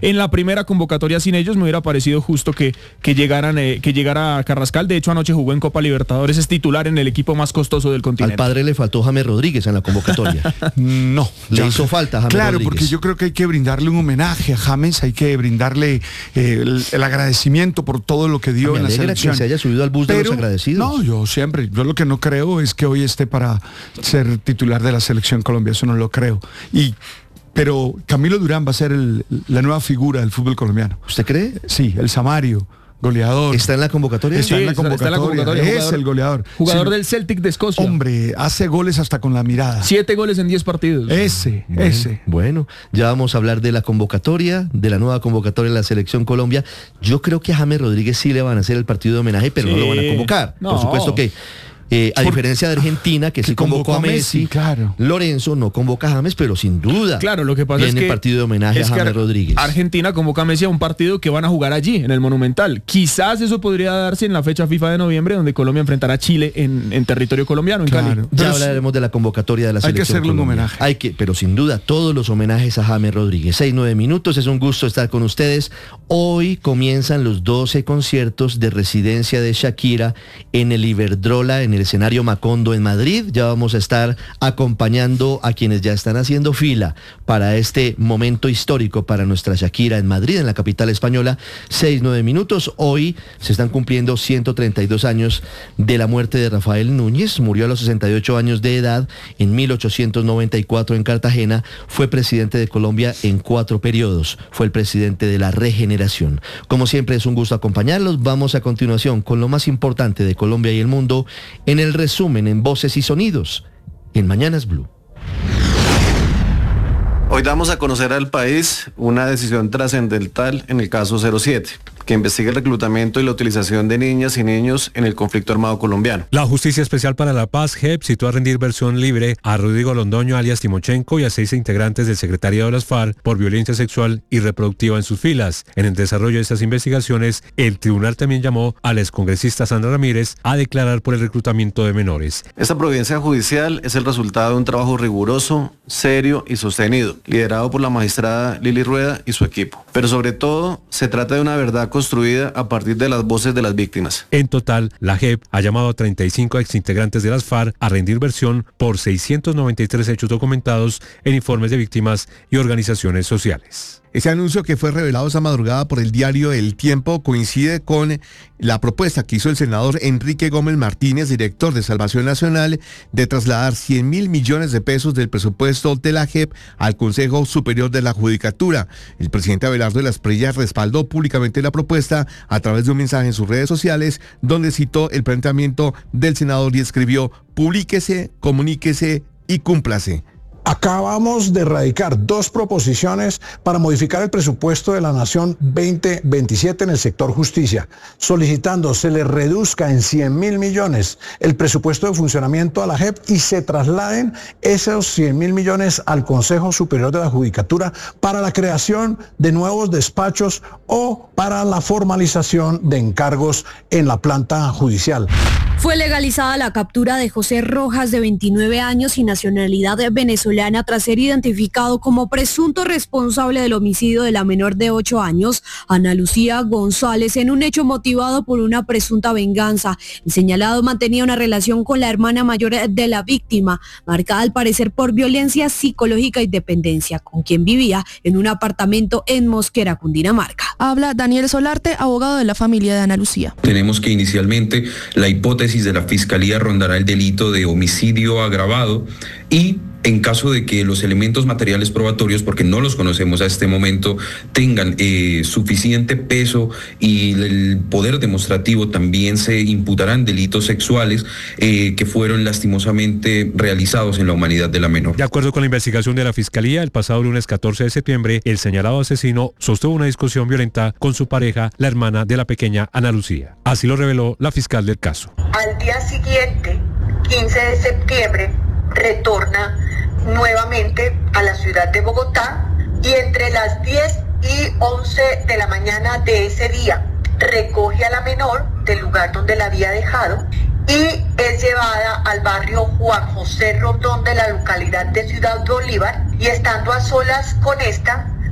en la primera convocatoria sin ellos. Me hubiera parecido justo que llegara Carrascal. De hecho, anoche jugó en Copa Libertadores, es titular en el equipo más costoso del continente. Al padre le faltó James Rodríguez en la convocatoria. No. Le hizo falta James Claro, Rodríguez. porque yo creo que hay que brindarle un homenaje a James, hay que brindarle el agradecimiento por todo lo que dio en la selección. Que se haya subido al bus de los agradecidos. No, yo lo que no creo es que hoy esté para ser titular de la selección Colombia, eso no lo creo. Pero Camilo Durán va a ser la nueva figura del fútbol colombiano. ¿Usted cree? Sí, el Samario. Goleador. ¿Está en la convocatoria? Está en la convocatoria. Es el goleador. Jugador del Celtic de Escocia. Hombre, hace goles hasta con la mirada. 7 goles en 10 partidos. Ese. Bueno, ya vamos a hablar de la convocatoria, de la nueva convocatoria de la Selección Colombia. Yo creo que a James Rodríguez sí le van a hacer el partido de homenaje, pero no lo van a convocar. No. Por supuesto que... a diferencia de Argentina, que sí convocó a Messi, claro. Lorenzo no convoca a James, pero sin duda. Claro, lo que pasa es que el partido de homenaje a James Rodríguez. Argentina convoca a Messi a un partido que van a jugar allí, en el Monumental. Quizás eso podría darse en la fecha FIFA de noviembre, donde Colombia enfrentará a Chile en territorio colombiano, en Cali. Ya hablaremos de la convocatoria de la selección. Hay que hacerle un homenaje. Pero sin duda, todos los homenajes a James Rodríguez. 6-9 minutos, es un gusto estar con ustedes. Hoy comienzan los 12 conciertos de residencia de Shakira en el Iberdrola, en el escenario Macondo en Madrid. Ya vamos a estar acompañando a quienes ya están haciendo fila para este momento histórico para nuestra Shakira en Madrid, en la capital española. 6-9 minutos. Hoy se están cumpliendo 132 años de la muerte de Rafael Núñez. Murió a los 68 años de edad en 1894 en Cartagena. Fue presidente de Colombia en 4 periodos. Fue el presidente de la Regeneración. Como siempre, es un gusto acompañarlos. Vamos a continuación con lo más importante de Colombia y el mundo en el resumen en Voces y Sonidos en Mañanas Blue. Hoy damos a conocer al país una decisión trascendental en el caso 07, que investiga el reclutamiento y la utilización de niñas y niños en el conflicto armado colombiano. La Justicia Especial para la Paz, JEP, citó a rendir versión libre a Rodrigo Londoño, alias Timochenko, y a 6 integrantes del secretariado de las FARC por violencia sexual y reproductiva en sus filas. En el desarrollo de estas investigaciones, el tribunal también llamó a la excongresista Sandra Ramírez a declarar por el reclutamiento de menores. Esta providencia judicial es el resultado de un trabajo riguroso, serio y sostenido, liderado por la magistrada Lili Rueda y su equipo. Pero sobre todo, se trata de una verdad construida a partir de las voces de las víctimas. En total, la JEP ha llamado a 35 exintegrantes de las FARC a rendir versión por 693 hechos documentados en informes de víctimas y organizaciones sociales. Ese anuncio, que fue revelado esa madrugada por el diario El Tiempo, coincide con la propuesta que hizo el senador Enrique Gómez Martínez, director de Salvación Nacional, de trasladar 100.000 millones de pesos del presupuesto de la JEP al Consejo Superior de la Judicatura. El presidente Abelardo de las Prellas respaldó públicamente la propuesta a través de un mensaje en sus redes sociales, donde citó el planteamiento del senador y escribió: publíquese, comuníquese y cúmplase. Acabamos de erradicar 2 proposiciones para modificar el presupuesto de la Nación 2027 en el sector justicia, solicitando se le reduzca en 100.000 millones el presupuesto de funcionamiento a la JEP y se trasladen esos 100.000 millones al Consejo Superior de la Judicatura para la creación de nuevos despachos o para la formalización de encargos en la planta judicial. Fue legalizada la captura de José Rojas, de 29 años y nacionalidad venezolana, tras ser identificado como presunto responsable del homicidio de la menor de 8 años, Ana Lucía González, en un hecho motivado por una presunta venganza. El señalado mantenía una relación con la hermana mayor de la víctima, marcada al parecer por violencia psicológica y dependencia, con quien vivía en un apartamento en Mosquera, Cundinamarca. Habla Daniel Solarte, abogado de la familia de Ana Lucía. Tenemos que inicialmente la hipótesis de la Fiscalía rondará el delito de homicidio agravado y en caso de que los elementos materiales probatorios, porque no los conocemos a este momento, tengan suficiente peso y el poder demostrativo, también se imputarán delitos sexuales que fueron lastimosamente realizados en la humanidad de la menor. De acuerdo con la investigación de la Fiscalía, el pasado lunes 14 de septiembre, el señalado asesino sostuvo una discusión violenta con su pareja, la hermana de la pequeña Ana Lucía. Así lo reveló la fiscal del caso. Al día siguiente, 15 de septiembre, retorna nuevamente a la ciudad de Bogotá y entre las 10 y 11 de la mañana de ese día recoge a la menor del lugar donde la había dejado y es llevada al barrio Juan José Rondón de la localidad de Ciudad Bolívar, y estando a solas con esta,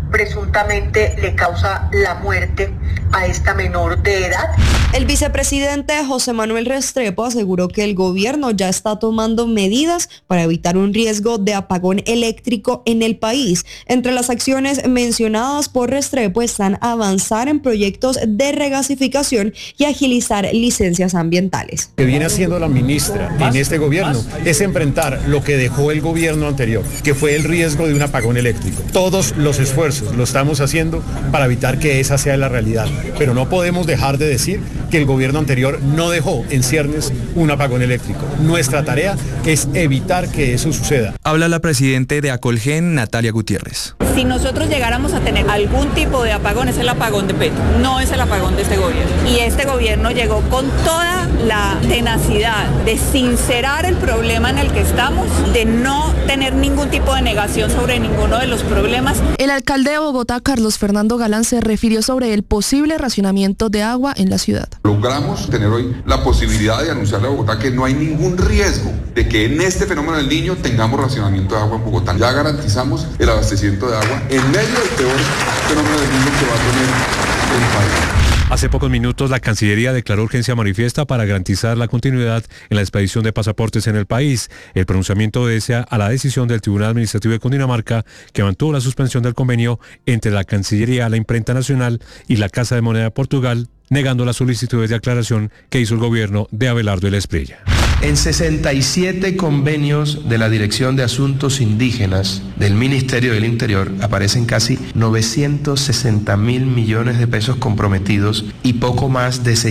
presuntamente le causa la muerte a esta menor de edad. El vicepresidente José Manuel Restrepo aseguró que el gobierno ya está tomando medidas para evitar un riesgo de apagón eléctrico en el país. Entre las acciones mencionadas por Restrepo están avanzar en proyectos de regasificación y agilizar licencias ambientales. Lo que viene haciendo la ministra en este gobierno es enfrentar lo que dejó el gobierno anterior, que fue el riesgo de un apagón eléctrico. Todos los esfuerzos lo estamos haciendo para evitar que esa sea la realidad, pero no podemos dejar de decir que el gobierno anterior no dejó en ciernes un apagón eléctrico. Nuestra tarea es evitar que eso suceda. Habla la presidenta de Acolgen, Natalia Gutiérrez. Si nosotros llegáramos a tener algún tipo de apagón, es el apagón de Petro, no es el apagón de este gobierno. Y este gobierno llegó con toda la tenacidad de sincerar el problema en el que estamos, de no tener ningún tipo de negación sobre ninguno de los problemas. El alcalde de Bogotá, Carlos Fernando Galán, se refirió sobre el posible racionamiento de agua en la ciudad. Logramos tener hoy la posibilidad de anunciarle a Bogotá que no hay ningún riesgo de que en este fenómeno del Niño tengamos racionamiento de agua en Bogotá. Ya garantizamos el abastecimiento de agua en medio del peor fenómeno del Niño que va a tener el país. Hace pocos minutos la Cancillería declaró urgencia manifiesta para garantizar la continuidad en la expedición de pasaportes en el país. El pronunciamiento obedece a la decisión del Tribunal Administrativo de Cundinamarca, que mantuvo la suspensión del convenio entre la Cancillería, la Imprenta Nacional y la Casa de Moneda de Portugal, negando las solicitudes de aclaración que hizo el gobierno de Abelardo de la Espriella. En 67 convenios de la Dirección de Asuntos Indígenas del Ministerio del Interior aparecen casi 960.000 millones de pesos comprometidos y poco más de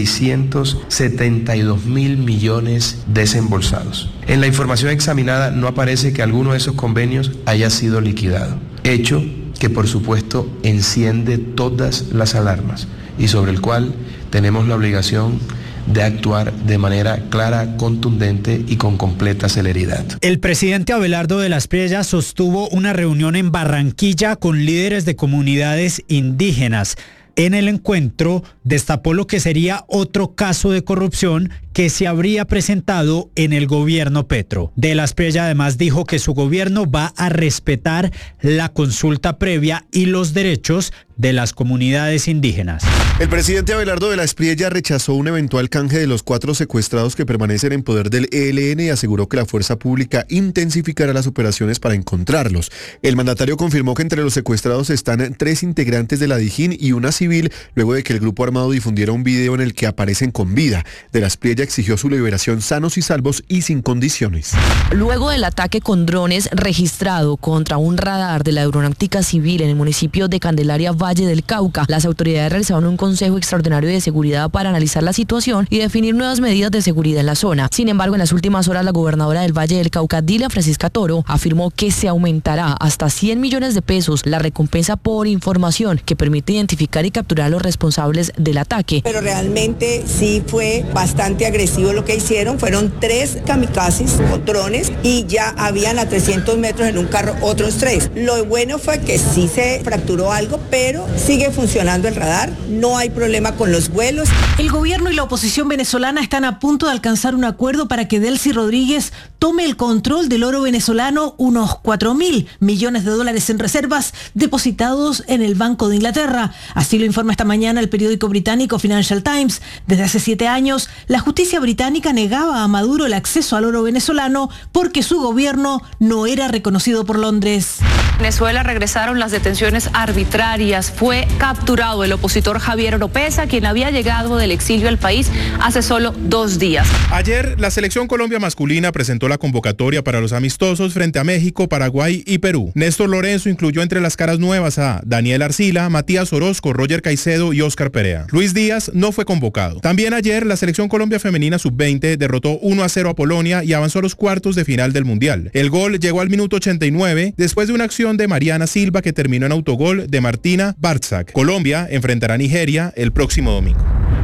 672.000 millones desembolsados. En la información examinada no aparece que alguno de esos convenios haya sido liquidado, hecho que por supuesto enciende todas las alarmas y sobre el cual tenemos la obligación de actuar de manera clara, contundente y con completa celeridad. El presidente Abelardo de la Espriella sostuvo una reunión en Barranquilla con líderes de comunidades indígenas. En el encuentro destapó lo que sería otro caso de corrupción que se habría presentado en el gobierno Petro. De la Espriella además dijo que su gobierno va a respetar la consulta previa y los derechos de las comunidades indígenas. El presidente Abelardo de la Espriella rechazó un eventual canje de los 4 secuestrados que permanecen en poder del ELN y aseguró que la fuerza pública intensificará las operaciones para encontrarlos. El mandatario confirmó que entre los secuestrados están 3 integrantes de la Dijín y una civil, luego de que el grupo armado difundiera un video en el que aparecen con vida. De la Espriella exigió su liberación sanos y salvos y sin condiciones. Luego del ataque con drones registrado contra un radar de la Aeronáutica Civil en el municipio de Candelaria, Valle del Cauca, las autoridades realizaron un consejo extraordinario de seguridad para analizar la situación y definir nuevas medidas de seguridad en la zona. Sin embargo, en las últimas horas, la gobernadora del Valle del Cauca, Dilia Francisca Toro, afirmó que se aumentará hasta 100 millones de pesos la recompensa por información que permite identificar y capturar a los responsables del ataque. Pero realmente sí fue bastante agresivo lo que hicieron. Fueron 3 kamikazes con drones y ya habían a 300 metros en un carro otros 3. Lo bueno fue que sí se fracturó algo, pero sigue funcionando el radar. No hay problema con los vuelos. El gobierno y la oposición venezolana están a punto de alcanzar un acuerdo para que Delcy Rodríguez tome el control del oro venezolano, unos 4.000 millones de dólares en reservas depositados en el Banco de Inglaterra. Así lo informa esta mañana el periódico británico Financial Times. Desde hace 7 años, la justicia británica negaba a Maduro el acceso al oro venezolano porque su gobierno no era reconocido por Londres. En Venezuela regresaron las detenciones arbitrarias. Fue capturado el opositor Javier Oropesa, quien había llegado del exilio al país hace solo 2 días. Ayer, la Selección Colombia masculina presentó la convocatoria para los amistosos frente a México, Paraguay y Perú. Néstor Lorenzo incluyó entre las caras nuevas a Daniel Arcila, Matías Orozco, Roger Caicedo y Óscar Perea. Luis Díaz no fue convocado. También ayer, la Selección Colombia femenina sub-20 derrotó 1-0 a Polonia y avanzó a los cuartos de final del Mundial. El gol llegó al minuto 89 después de una acción de Mariana Silva que terminó en autogol de Martina Barczak. Colombia enfrentará a Nigeria el próximo domingo.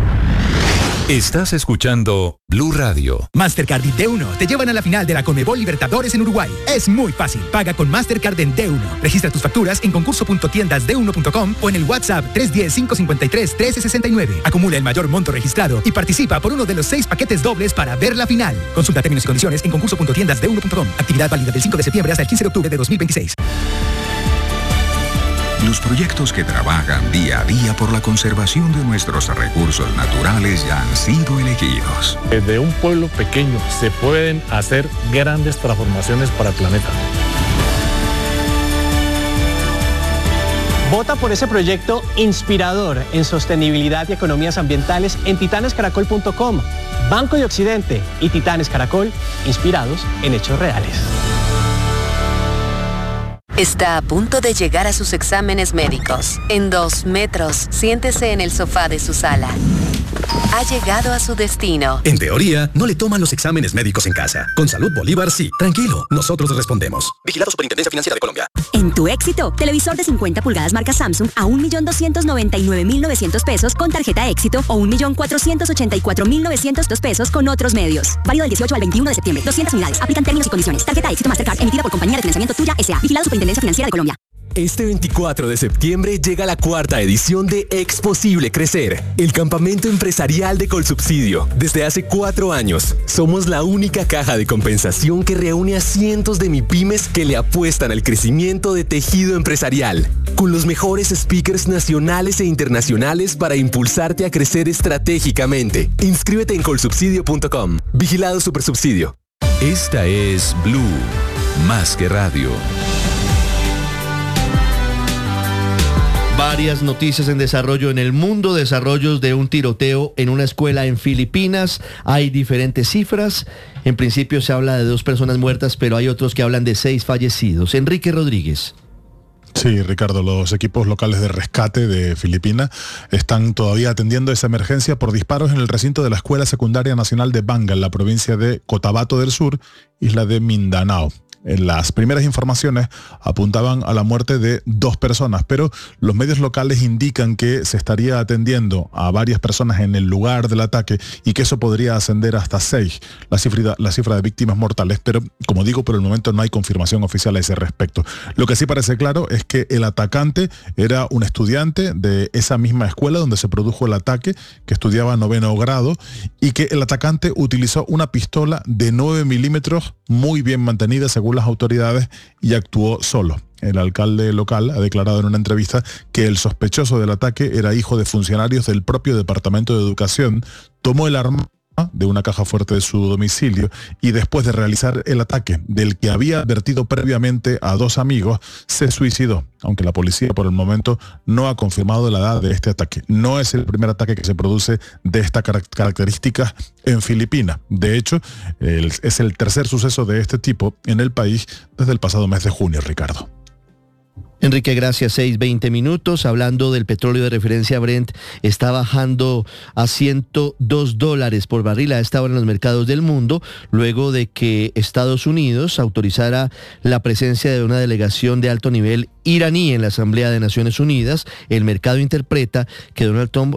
Estás escuchando Blue Radio. Mastercard y D1 te llevan a la final de la Conmebol Libertadores en Uruguay. Es muy fácil. Paga con Mastercard en D1. Registra tus facturas en concurso.tiendasd1.com o en el WhatsApp 310-553-1369. Acumula el mayor monto registrado y participa por uno de los 6 paquetes dobles para ver la final. Consulta términos y condiciones en concurso.tiendasd1.com. Actividad válida del 5 de septiembre hasta el 15 de octubre de 2026. Los proyectos que trabajan día a día por la conservación de nuestros recursos naturales ya han sido elegidos. Desde un pueblo pequeño se pueden hacer grandes transformaciones para el planeta. Vota por ese proyecto inspirador en sostenibilidad y economías ambientales en titanescaracol.com. Banco de Occidente y Titanes Caracol, inspirados en hechos reales. Está a punto de llegar a sus exámenes médicos. En 2 metros, siéntese en el sofá de su sala. Ha llegado a su destino. En teoría, no le toman los exámenes médicos en casa. Con Salud Bolívar sí. Tranquilo, nosotros respondemos. Vigilado Superintendencia Financiera de Colombia. En tu éxito, televisor de 50 pulgadas marca Samsung a 1.299.900 pesos con tarjeta éxito o 1.484.902 pesos con otros medios. Válido del 18 al 21 de septiembre. 200 unidades. Aplican términos y condiciones. Tarjeta éxito Mastercard emitida por Compañía de Financiamiento Tuya S.A. Vigilado Superintendencia Financiera de Colombia. Este 24 de septiembre llega la 4ª edición de Exposible Crecer, el campamento empresarial de Colsubsidio. Desde hace 4 años, somos la única caja de compensación que reúne a cientos de MIPYMES que le apuestan al crecimiento de tejido empresarial, con los mejores speakers nacionales e internacionales para impulsarte a crecer estratégicamente. Inscríbete en colsubsidio.com. Vigilado Supersubsidio. Esta es Blue, más que radio. Varias noticias en desarrollo en el mundo, desarrollos de un tiroteo en una escuela en Filipinas. Hay diferentes cifras. En principio se habla de 2 personas muertas, pero hay otros que hablan de 6 fallecidos. Enrique Rodríguez. Sí, Ricardo, los equipos locales de rescate de Filipinas están todavía atendiendo esa emergencia por disparos en el recinto de la Escuela Secundaria Nacional de Banga, en la provincia de Cotabato del Sur, isla de Mindanao. Las primeras informaciones apuntaban a la muerte de 2 personas, pero los medios locales indican que se estaría atendiendo a varias personas en el lugar del ataque y que eso podría ascender hasta 6, la cifra de víctimas mortales, pero como digo, por el momento no hay confirmación oficial a ese respecto. Lo que sí parece claro es que el atacante era un estudiante de esa misma escuela donde se produjo el ataque, que estudiaba 9º grado, y que el atacante utilizó una pistola de 9 milímetros muy bien mantenida según las autoridades y actuó solo. El alcalde local ha declarado en una entrevista que el sospechoso del ataque era hijo de funcionarios del propio Departamento de Educación, tomó el arma de una caja fuerte de su domicilio y después de realizar el ataque, del que había advertido previamente a 2 amigos, se suicidó, aunque la policía por el momento no ha confirmado la edad de este ataque. No es el primer ataque que se produce de estas características en Filipinas. De hecho, es el 3er suceso de este tipo en el país desde el pasado mes de junio, Ricardo. Enrique, gracias. 6:20 minutos. Hablando del petróleo de referencia Brent, está bajando a $102 por barril a esta hora en los mercados del mundo, luego de que Estados Unidos autorizara la presencia de una delegación de alto nivel iraní en la Asamblea de Naciones Unidas. El mercado interpreta que Donald Trump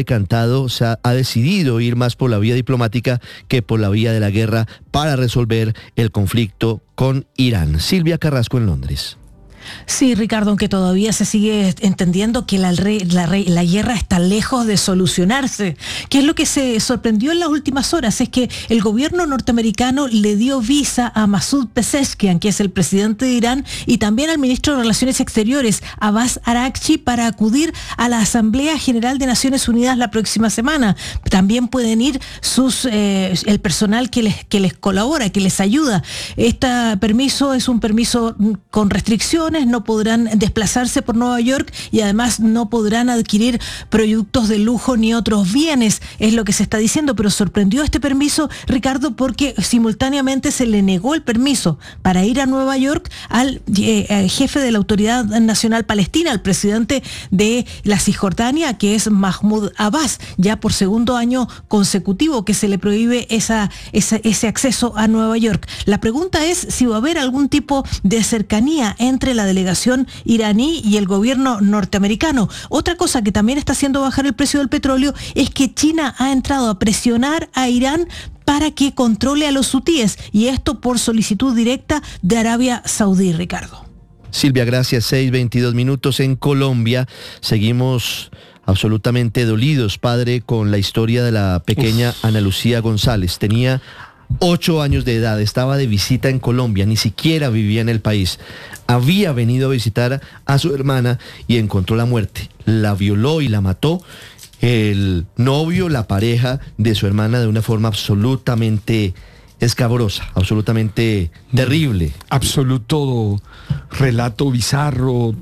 ha decidido ir más por la vía diplomática que por la vía de la guerra para resolver el conflicto con Irán. Silvia Carrasco en Londres. Sí, Ricardo, aunque todavía se sigue entendiendo que la guerra está lejos de solucionarse. ¿Qué es lo que se sorprendió en las últimas horas? Es que el gobierno norteamericano le dio visa a Masoud Pezeshkian, que es el presidente de Irán, y también al ministro de Relaciones Exteriores, Abbas Araghchi, para acudir a la Asamblea General de Naciones Unidas la próxima semana. También pueden ir el personal que les colabora, que les ayuda. Este permiso es un permiso con restricciones, no podrán desplazarse por Nueva York y además no podrán adquirir productos de lujo ni otros bienes, es lo que se está diciendo, pero sorprendió este permiso, Ricardo, porque simultáneamente se le negó el permiso para ir a Nueva York al jefe de la Autoridad Nacional Palestina, al presidente de la Cisjordania, que es Mahmoud Abbas, ya por 2º año consecutivo que se le prohíbe ese acceso a Nueva York. La pregunta es si va a haber algún tipo de cercanía entre la delegación iraní y el gobierno norteamericano. Otra cosa que también está haciendo bajar el precio del petróleo es que China ha entrado a presionar a Irán para que controle a los hutíes, y esto por solicitud directa de Arabia Saudí, Ricardo. Silvia, gracias. 6:22 minutos. En Colombia seguimos absolutamente dolidos, padre, con la historia de la pequeña Ana Lucía González. Tenía 8 años de edad, estaba de visita en Colombia, ni siquiera vivía en el país. Había venido a visitar a su hermana y encontró la muerte. La violó y la mató el novio, la pareja de su hermana, de una forma absolutamente escabrosa, absolutamente terrible. Absoluto relato bizarro,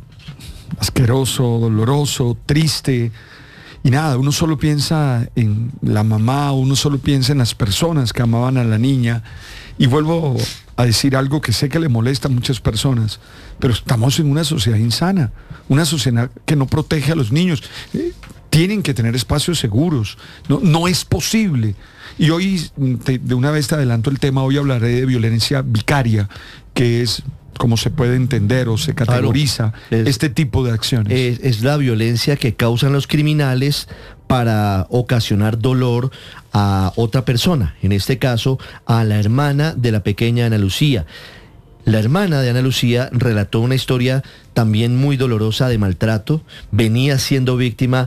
asqueroso, doloroso, triste. Y nada, uno solo piensa en la mamá, uno solo piensa en las personas que amaban a la niña. Y vuelvo a decir algo que sé que le molesta a muchas personas, pero estamos en una sociedad insana, una sociedad que no protege a los niños. Tienen que tener espacios seguros, no es posible. Y hoy, de una vez te adelanto el tema, hoy hablaré de violencia vicaria, que es como se puede entender o se categoriza este tipo de acciones. Es la violencia que causan los criminales para ocasionar dolor a otra persona, en este caso a la hermana de la pequeña Ana Lucía. La hermana de Ana Lucía relató una historia también muy dolorosa de maltrato. Venía siendo víctima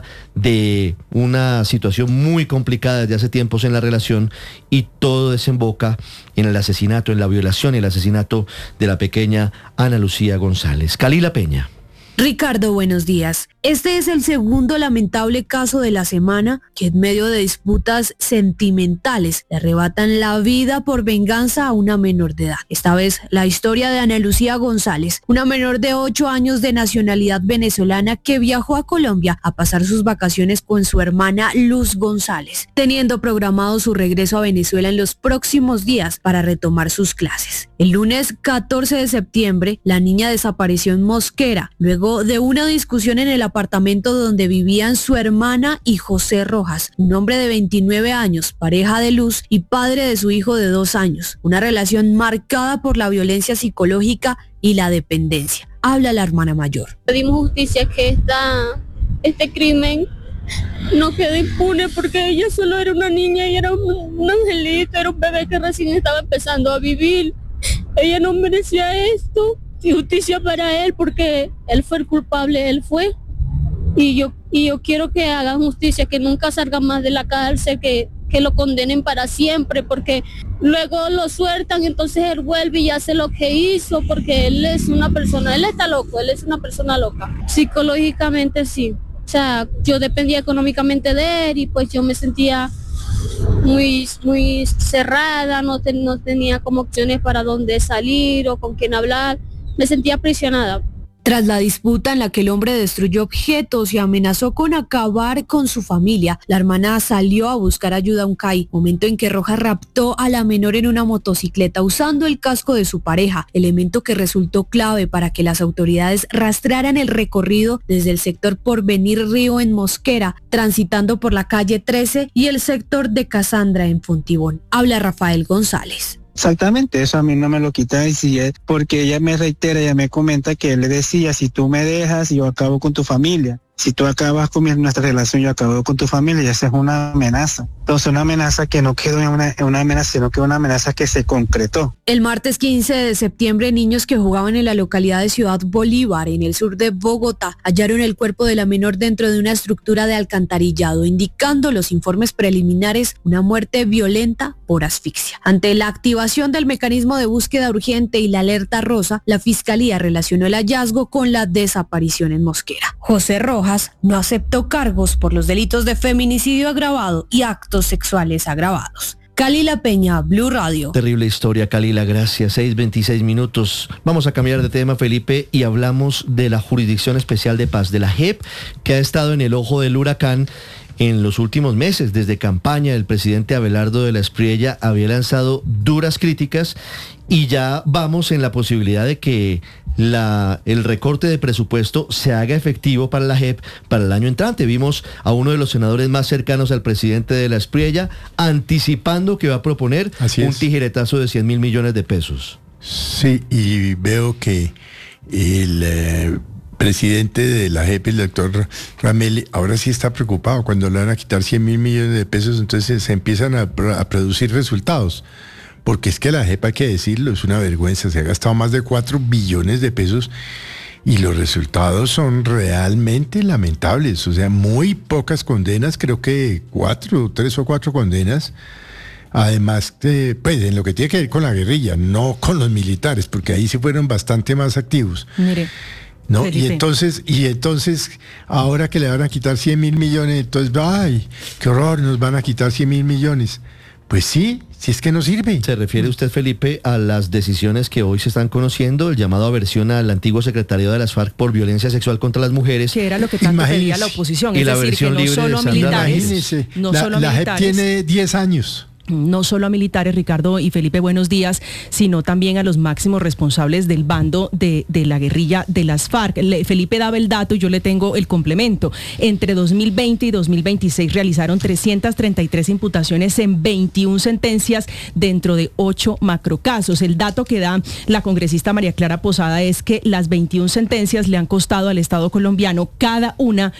de una situación muy complicada desde hace tiempos en la relación y todo desemboca en el asesinato, en la violación y el asesinato de la pequeña Ana Lucía González. Kalila Peña. Ricardo, buenos días. Este es el segundo lamentable caso de la semana que en medio de disputas sentimentales le arrebatan la vida por venganza a una menor de edad. Esta vez la historia de Ana Lucía González, una menor de 8 años de nacionalidad venezolana que viajó a Colombia a pasar sus vacaciones con su hermana Luz González, teniendo programado su regreso a Venezuela en los próximos días para retomar sus clases. El lunes 14 de septiembre, la niña desapareció en Mosquera, luego de una discusión en el apartamento donde vivían su hermana y José Rojas, un hombre de 29 años, pareja de Luz y padre de su hijo de 2 años. Una relación marcada por la violencia psicológica y la dependencia. Habla la hermana mayor. Pedimos justicia, que este crimen no quede impune, porque ella solo era una niña y era un angelito, era un bebé que recién estaba empezando a vivir. Ella no merecía esto. Justicia para él, porque él fue el culpable, él fue. Y yo quiero que hagan justicia, que nunca salga más de la cárcel, que lo condenen para siempre, porque luego lo sueltan, entonces él vuelve y hace lo que hizo, porque él es una persona, él está loco, él es una persona loca. Psicológicamente sí. O sea, yo dependía económicamente de él y pues yo me sentía muy cerrada, no tenía como opciones para dónde salir o con quién hablar. Me sentía aprisionada. Tras la disputa en la que el hombre destruyó objetos y amenazó con acabar con su familia, la hermana salió a buscar ayuda a un CAI, momento en que Rojas raptó a la menor en una motocicleta usando el casco de su pareja, elemento que resultó clave para que las autoridades rastrearan el recorrido desde el sector Porvenir Río en Mosquera, transitando por la calle 13 y el sector de Casandra en Fontibón. Habla Rafael González. Exactamente, eso a mí no me lo quita decir, porque ella me reitera, ella me comenta que él le decía, si tú me dejas, yo acabo con tu familia. Si tú acabas con nuestra relación, yo acabo con tu familia, y esa es una amenaza. Entonces una amenaza que no quedó en una amenaza, sino que una amenaza que se concretó. El martes 15 de septiembre, niños que jugaban en la localidad de Ciudad Bolívar, en el sur de Bogotá, hallaron el cuerpo de la menor dentro de una estructura de alcantarillado, indicando los informes preliminares una muerte violenta por asfixia. Ante la activación del mecanismo de búsqueda urgente y la alerta rosa, la Fiscalía relacionó el hallazgo con la desaparición en Mosquera. José Rojas no aceptó cargos por los delitos de feminicidio agravado y actos sexuales agravados. Kalila Peña, Blue Radio. Terrible historia, Kalila, gracias. 6:26. Vamos a cambiar de tema, Felipe, y hablamos de la Jurisdicción Especial de Paz, de la JEP, que ha estado en el ojo del huracán en los últimos meses. Desde campaña, el presidente Abelardo de la Espriella había lanzado duras críticas y ya vamos en la posibilidad de que el recorte de presupuesto se haga efectivo para la JEP para el año entrante. Vimos a uno de los senadores más cercanos al presidente de la Espriella anticipando que va a proponer un tijeretazo de 100.000 millones de pesos. Sí, y veo que el presidente de la JEP, el doctor Ramelli, ahora sí está preocupado. Cuando le van a quitar 100.000 millones de pesos, entonces se empiezan a producir resultados. Porque es que la JEP, hay que decirlo, es una vergüenza. Se ha gastado más de 4 billones de pesos y los resultados son realmente lamentables. O sea, muy pocas condenas, creo que 3 o 4 condenas Además, pues en lo que tiene que ver con la guerrilla, no con los militares, porque ahí sí fueron bastante más activos. Mire, ¿no? Felipe. Y entonces, ahora que le van a quitar 100.000 millones, entonces, ¡ay, qué horror! Nos van a quitar 100.000 millones. Pues sí, si es que no sirve. ¿Se refiere usted, Felipe, a las decisiones que hoy se están conociendo, el llamado aversión al antiguo secretariado de las FARC por violencia sexual contra las mujeres? Que era lo que tanto pedía la oposición, y es la decir, que versión no libre solo de a Sandra militares, no solo a la JEP militares. tiene 10 años. No solo a militares, Ricardo y Felipe, buenos días, sino también a los máximos responsables del bando de la guerrilla de las FARC. Felipe daba el dato y yo le tengo el complemento. Entre 2020 y 2026 realizaron 333 imputaciones en 21 sentencias dentro de 8 macrocasos. El dato que da la congresista María Clara Posada es que las 21 sentencias le han costado al Estado colombiano cada una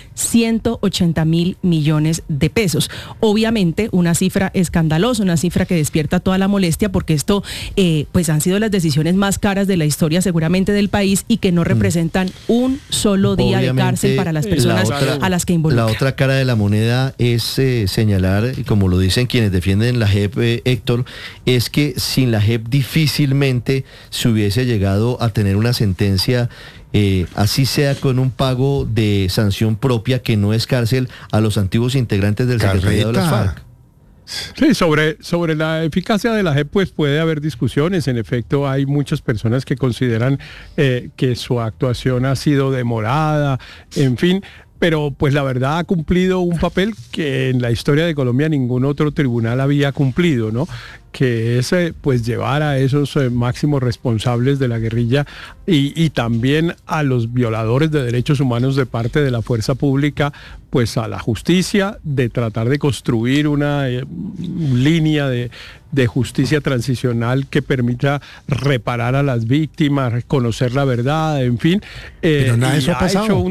180.000 millones de pesos. Obviamente, una cifra escandalosa, una cifra que despierta toda la molestia porque esto pues han sido las decisiones más caras de la historia seguramente del país y que no representan un solo día de cárcel para las personas a las que involucran. La otra cara de la moneda es señalar, como lo dicen quienes defienden la JEP, Héctor, es que sin la JEP difícilmente se hubiese llegado a tener una sentencia así sea con un pago de sanción propia que no es cárcel a los antiguos integrantes del secretariado de las FARC. Sí, sobre la eficacia de la JEP pues puede haber discusiones. En efecto, hay muchas personas que consideran que su actuación ha sido demorada, en fin. Pero pues la verdad ha cumplido un papel que en la historia de Colombia ningún otro tribunal había cumplido, ¿no? Que es pues llevar a esos máximos responsables de la guerrilla y también a los violadores de derechos humanos de parte de la fuerza pública pues a la justicia, de tratar de construir una línea de justicia transicional que permita reparar a las víctimas, conocer la verdad, en fin. Pero nada de eso ha pasado.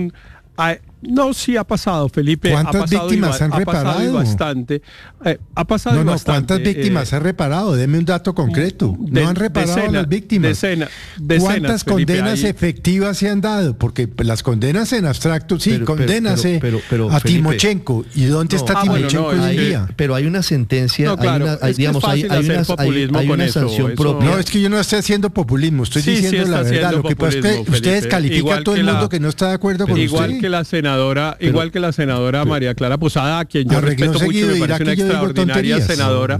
No, sí ha pasado, Felipe. ¿Cuántas víctimas han reparado? Ha pasado bastante. Ha pasado bastante. ¿Cuántas víctimas han reparado? Deme un dato concreto. No han reparado a las víctimas. Decenas, ¿Cuántas Felipe, condenas efectivas se han dado? Porque las condenas en abstracto, sí, condénase a Felipe, Timochenko. ¿Y dónde está Timochenko hoy en día? Pero hay una sentencia, no, claro, hay una sanción propia. No, es que yo no estoy haciendo populismo, estoy diciendo la verdad. Lo que pasa es que usted descalifica a todo el mundo que no está de acuerdo con usted. Igual que la senadora María Clara Posada, a quien yo respeto mucho y me parece una extraordinaria senadora.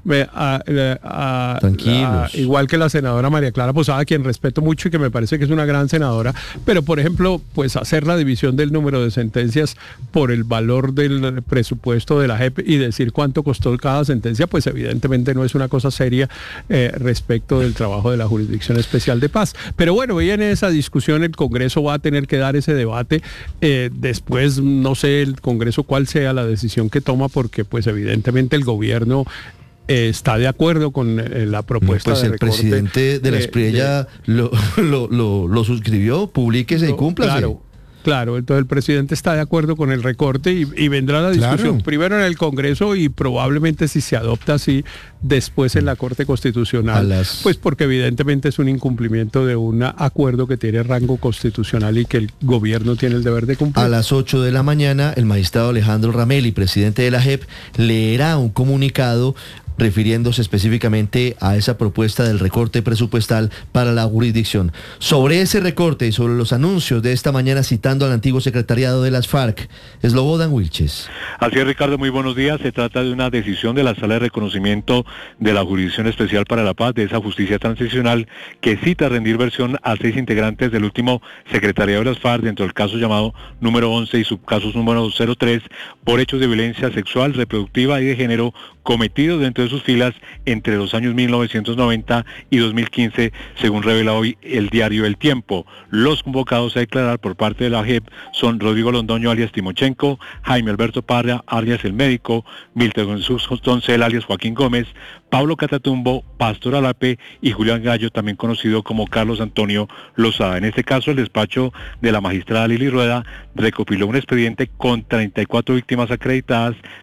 Igual que la senadora María Clara Posada, a quien respeto mucho y que me parece que es una gran senadora. Pero, por ejemplo, pues hacer la división del número de sentencias por el valor del presupuesto de la JEP y decir cuánto costó cada sentencia, pues evidentemente no es una cosa seria respecto del trabajo de la Jurisdicción Especial de Paz. Pero bueno, hoy en esa discusión el Congreso va a tener que dar ese debate. Después no sé el Congreso cuál sea la decisión que toma porque pues evidentemente el gobierno está de acuerdo con la propuesta pues de el recorte. Presidente de la Espriella lo suscribió, públiquese y cúmplase. Claro, entonces el presidente está de acuerdo con el recorte y vendrá la discusión primero en el Congreso y probablemente si se adopta así después en la Corte Constitucional, pues porque evidentemente es un incumplimiento de un acuerdo que tiene rango constitucional y que el gobierno tiene el deber de cumplir. A las 8 de la mañana, el magistrado Alejandro Ramelli, presidente de la JEP, leerá un comunicado refiriéndose específicamente a esa propuesta del recorte presupuestal para la jurisdicción. Sobre ese recorte y sobre los anuncios de esta mañana citando al antiguo secretariado de las FARC, Slobodan Wilches. Así es, Ricardo, muy buenos días. Se trata de una decisión de la Sala de Reconocimiento de la Jurisdicción Especial para la Paz, de esa justicia transicional, que cita rendir versión a 6 integrantes del último secretariado de las FARC dentro del caso llamado número 11 y subcasos número 03 por hechos de violencia sexual, reproductiva y de género cometidos dentro de sus filas entre los años 1990 y 2015, según revela hoy el diario El Tiempo. Los convocados a declarar por parte de la JEP son Rodrigo Londoño, alias Timochenko, Jaime Alberto Parra, alias El Médico, Milton Jesús Doncel, alias Joaquín Gómez, Pablo Catatumbo, Pastor Alape y Julián Gallo, también conocido como Carlos Antonio Lozada. En este caso, el despacho de la magistrada Lili Rueda recopiló un expediente con 34 víctimas acreditadas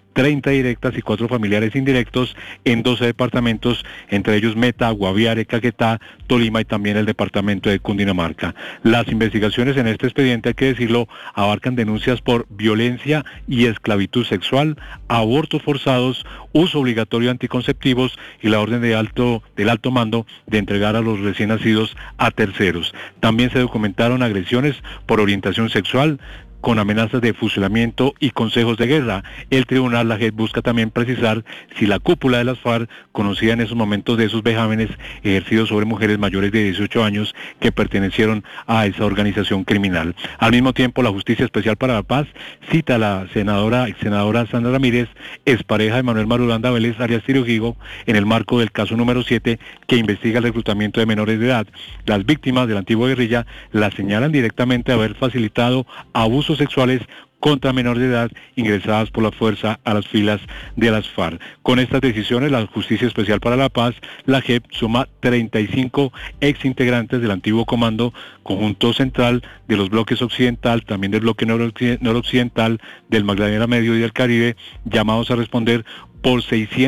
30 directas y 4 familiares indirectos en 12 departamentos, entre ellos Meta, Guaviare, Caquetá, Tolima y también el departamento de Cundinamarca. Las investigaciones en este expediente, hay que decirlo, abarcan denuncias por violencia y esclavitud sexual, abortos forzados, uso obligatorio de anticonceptivos y la orden del alto mando de entregar a los recién nacidos a terceros. También se documentaron agresiones por orientación sexual, con amenazas de fusilamiento y consejos de guerra. El tribunal, la JEP, busca también precisar si la cúpula de las FARC conocía en esos momentos de esos vejámenes ejercidos sobre mujeres mayores de 18 años que pertenecieron a esa organización criminal. Al mismo tiempo, la Justicia Especial para la Paz cita a la senadora Sandra Ramírez, expareja de Manuel Marulanda Vélez Arias Cirujigo, en el marco del caso número 7 que investiga el reclutamiento de menores de edad. Las víctimas de la antigua guerrilla la señalan directamente de haber facilitado abusos sexuales contra menores de edad ingresadas por la fuerza a las filas de las FARC. Con estas decisiones, la Justicia Especial para la Paz, la JEP, suma 35 exintegrantes del antiguo Comando Conjunto Central de los bloques occidental, también del bloque noroccidental, del Magdalena Medio y del Caribe, llamados a responder por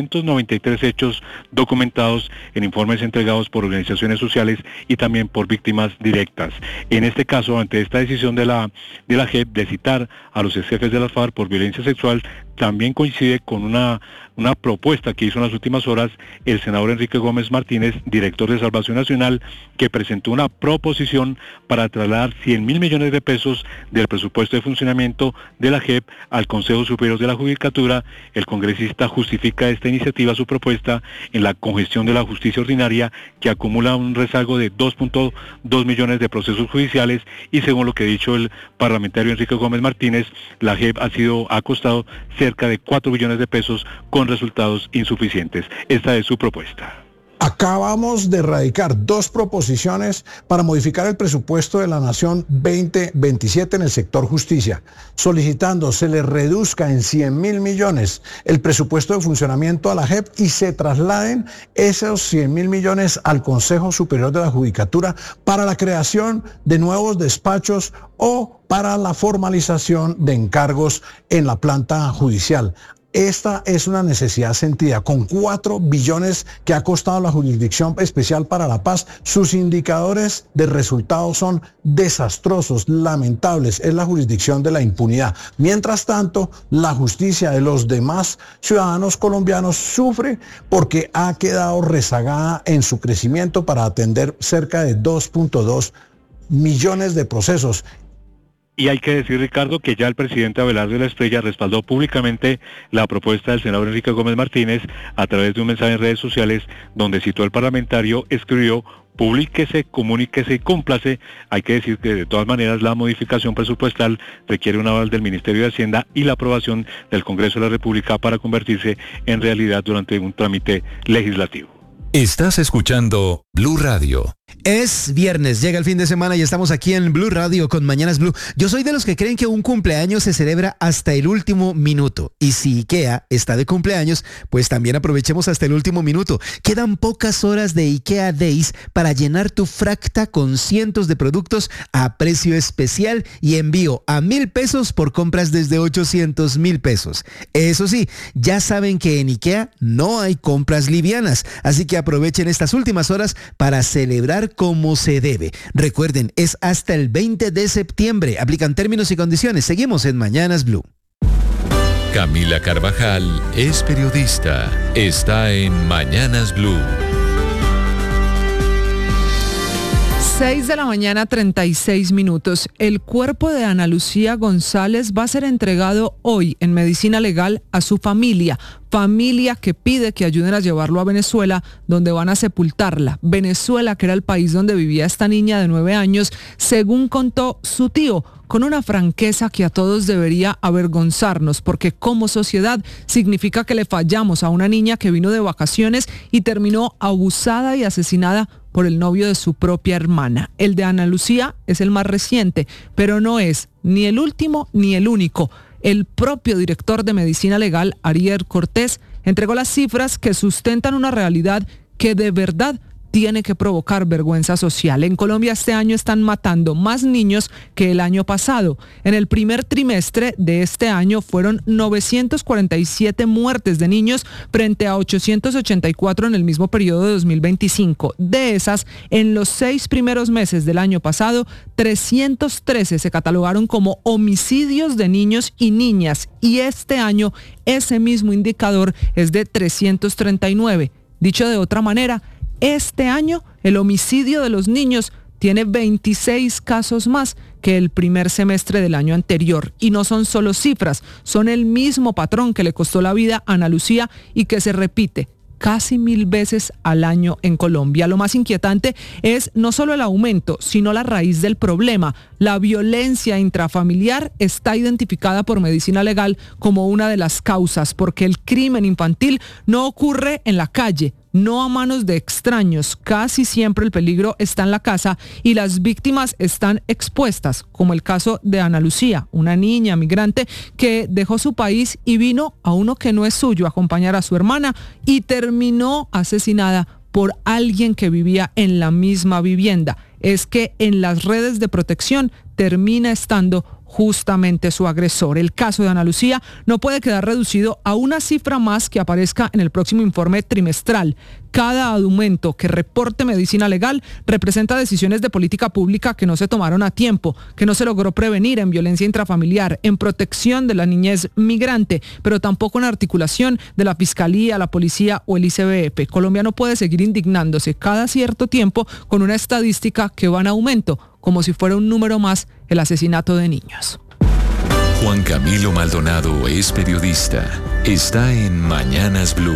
693 hechos documentados en informes entregados por organizaciones sociales y también por víctimas directas. En este caso, ante esta decisión de la JEP de citar a los ex jefes de las FARC por violencia sexual, también coincide con una propuesta que hizo en las últimas horas el senador Enrique Gómez Martínez, director de Salvación Nacional, que presentó una proposición para trasladar 100.000 millones de pesos del presupuesto de funcionamiento de la JEP al Consejo Superior de la Judicatura. El congresista justifica esta iniciativa, su propuesta, en la congestión de la justicia ordinaria, que acumula un rezago de 2.2 millones de procesos judiciales, y según lo que ha dicho el parlamentario Enrique Gómez Martínez, la JEP ha costado cerca de 4 billones de pesos con resultados insuficientes. Esta es su propuesta. Acabamos de erradicar 2 proposiciones para modificar el presupuesto de la Nación 2027 en el sector justicia, solicitando se le reduzca en 100.000 millones el presupuesto de funcionamiento a la JEP y se trasladen esos 100.000 millones al Consejo Superior de la Judicatura para la creación de nuevos despachos o para la formalización de encargos en la planta judicial. Esta es una necesidad sentida. Con 4 billones que ha costado la Jurisdicción Especial para la Paz, sus indicadores de resultados son desastrosos, lamentables. Es la jurisdicción de la impunidad. Mientras tanto, la justicia de los demás ciudadanos colombianos sufre porque ha quedado rezagada en su crecimiento para atender cerca de 2.2 millones de procesos. Y hay que decir, Ricardo, que ya el presidente Abelardo de la Estrella respaldó públicamente la propuesta del senador Enrique Gómez Martínez a través de un mensaje en redes sociales donde citó al parlamentario, escribió: publíquese, comuníquese y cúmplase. Hay que decir que de todas maneras la modificación presupuestal requiere un aval del Ministerio de Hacienda y la aprobación del Congreso de la República para convertirse en realidad durante un trámite legislativo. Estás escuchando Blue Radio. Es viernes, llega el fin de semana y estamos aquí en Blue Radio con Mañanas Blue. Yo soy de los que creen que un cumpleaños se celebra hasta el último minuto. Y si IKEA está de cumpleaños, pues también aprovechemos hasta el último minuto. Quedan pocas horas de IKEA Days para llenar tu fracta con cientos de productos a precio especial y envío a 1,000 pesos por compras desde 800,000 pesos. Eso sí, ya saben que en IKEA no hay compras livianas, así que aprovechen estas últimas horas para celebrar como se debe. Recuerden, es hasta el 20 de septiembre. Aplican términos y condiciones. Seguimos en Mañanas Blue. Camila Carvajal es periodista. Está en Mañanas Blue. 6 de la mañana, 36 minutos. El cuerpo de Ana Lucía González va a ser entregado hoy en medicina legal a su familia que pide que ayuden a llevarlo a Venezuela, donde van a sepultarla. Venezuela, que era el país donde vivía esta niña de 9 años, según contó su tío, con una franqueza que a todos debería avergonzarnos, porque como sociedad significa que le fallamos a una niña que vino de vacaciones y terminó abusada y asesinada por el novio de su propia hermana. El de Ana Lucía es el más reciente, pero no es ni el último ni el único. El propio director de Medicina Legal, Ariel Cortés, entregó las cifras que sustentan una realidad que de verdad tiene que provocar vergüenza social. En Colombia este año están matando más niños que el año pasado. En el primer trimestre de este año fueron 947 muertes de niños frente a 884 en el mismo periodo de 2025. De esas, en los 6 primeros meses del año pasado, 313 se catalogaron como homicidios de niños y niñas, y este año ese mismo indicador es de 339. Dicho de otra manera, este año el homicidio de los niños tiene 26 casos más que el primer semestre del año anterior. Y no son solo cifras, son el mismo patrón que le costó la vida a Ana Lucía y que se repite casi 1000 veces al año en Colombia. Lo más inquietante es no solo el aumento, sino la raíz del problema. La violencia intrafamiliar está identificada por Medicina Legal como una de las causas, porque el crimen infantil no ocurre en la calle, no a manos de extraños. Casi siempre el peligro está en la casa y las víctimas están expuestas, como el caso de Ana Lucía, una niña migrante que dejó su país y vino a uno que no es suyo a acompañar a su hermana y terminó asesinada por alguien que vivía en la misma vivienda. Es que en las redes de protección termina estando justamente su agresor. El caso de Ana Lucía no puede quedar reducido a una cifra más que aparezca en el próximo informe trimestral. Cada aumento que reporte Medicina Legal representa decisiones de política pública que no se tomaron a tiempo, que no se logró prevenir en violencia intrafamiliar, en protección de la niñez migrante, pero tampoco en articulación de la Fiscalía, la Policía o el ICBF. Colombia no puede seguir indignándose cada cierto tiempo con una estadística que va en aumento, como si fuera un número más el asesinato de niños. Juan Camilo Maldonado es periodista. Está en Mañanas Blue.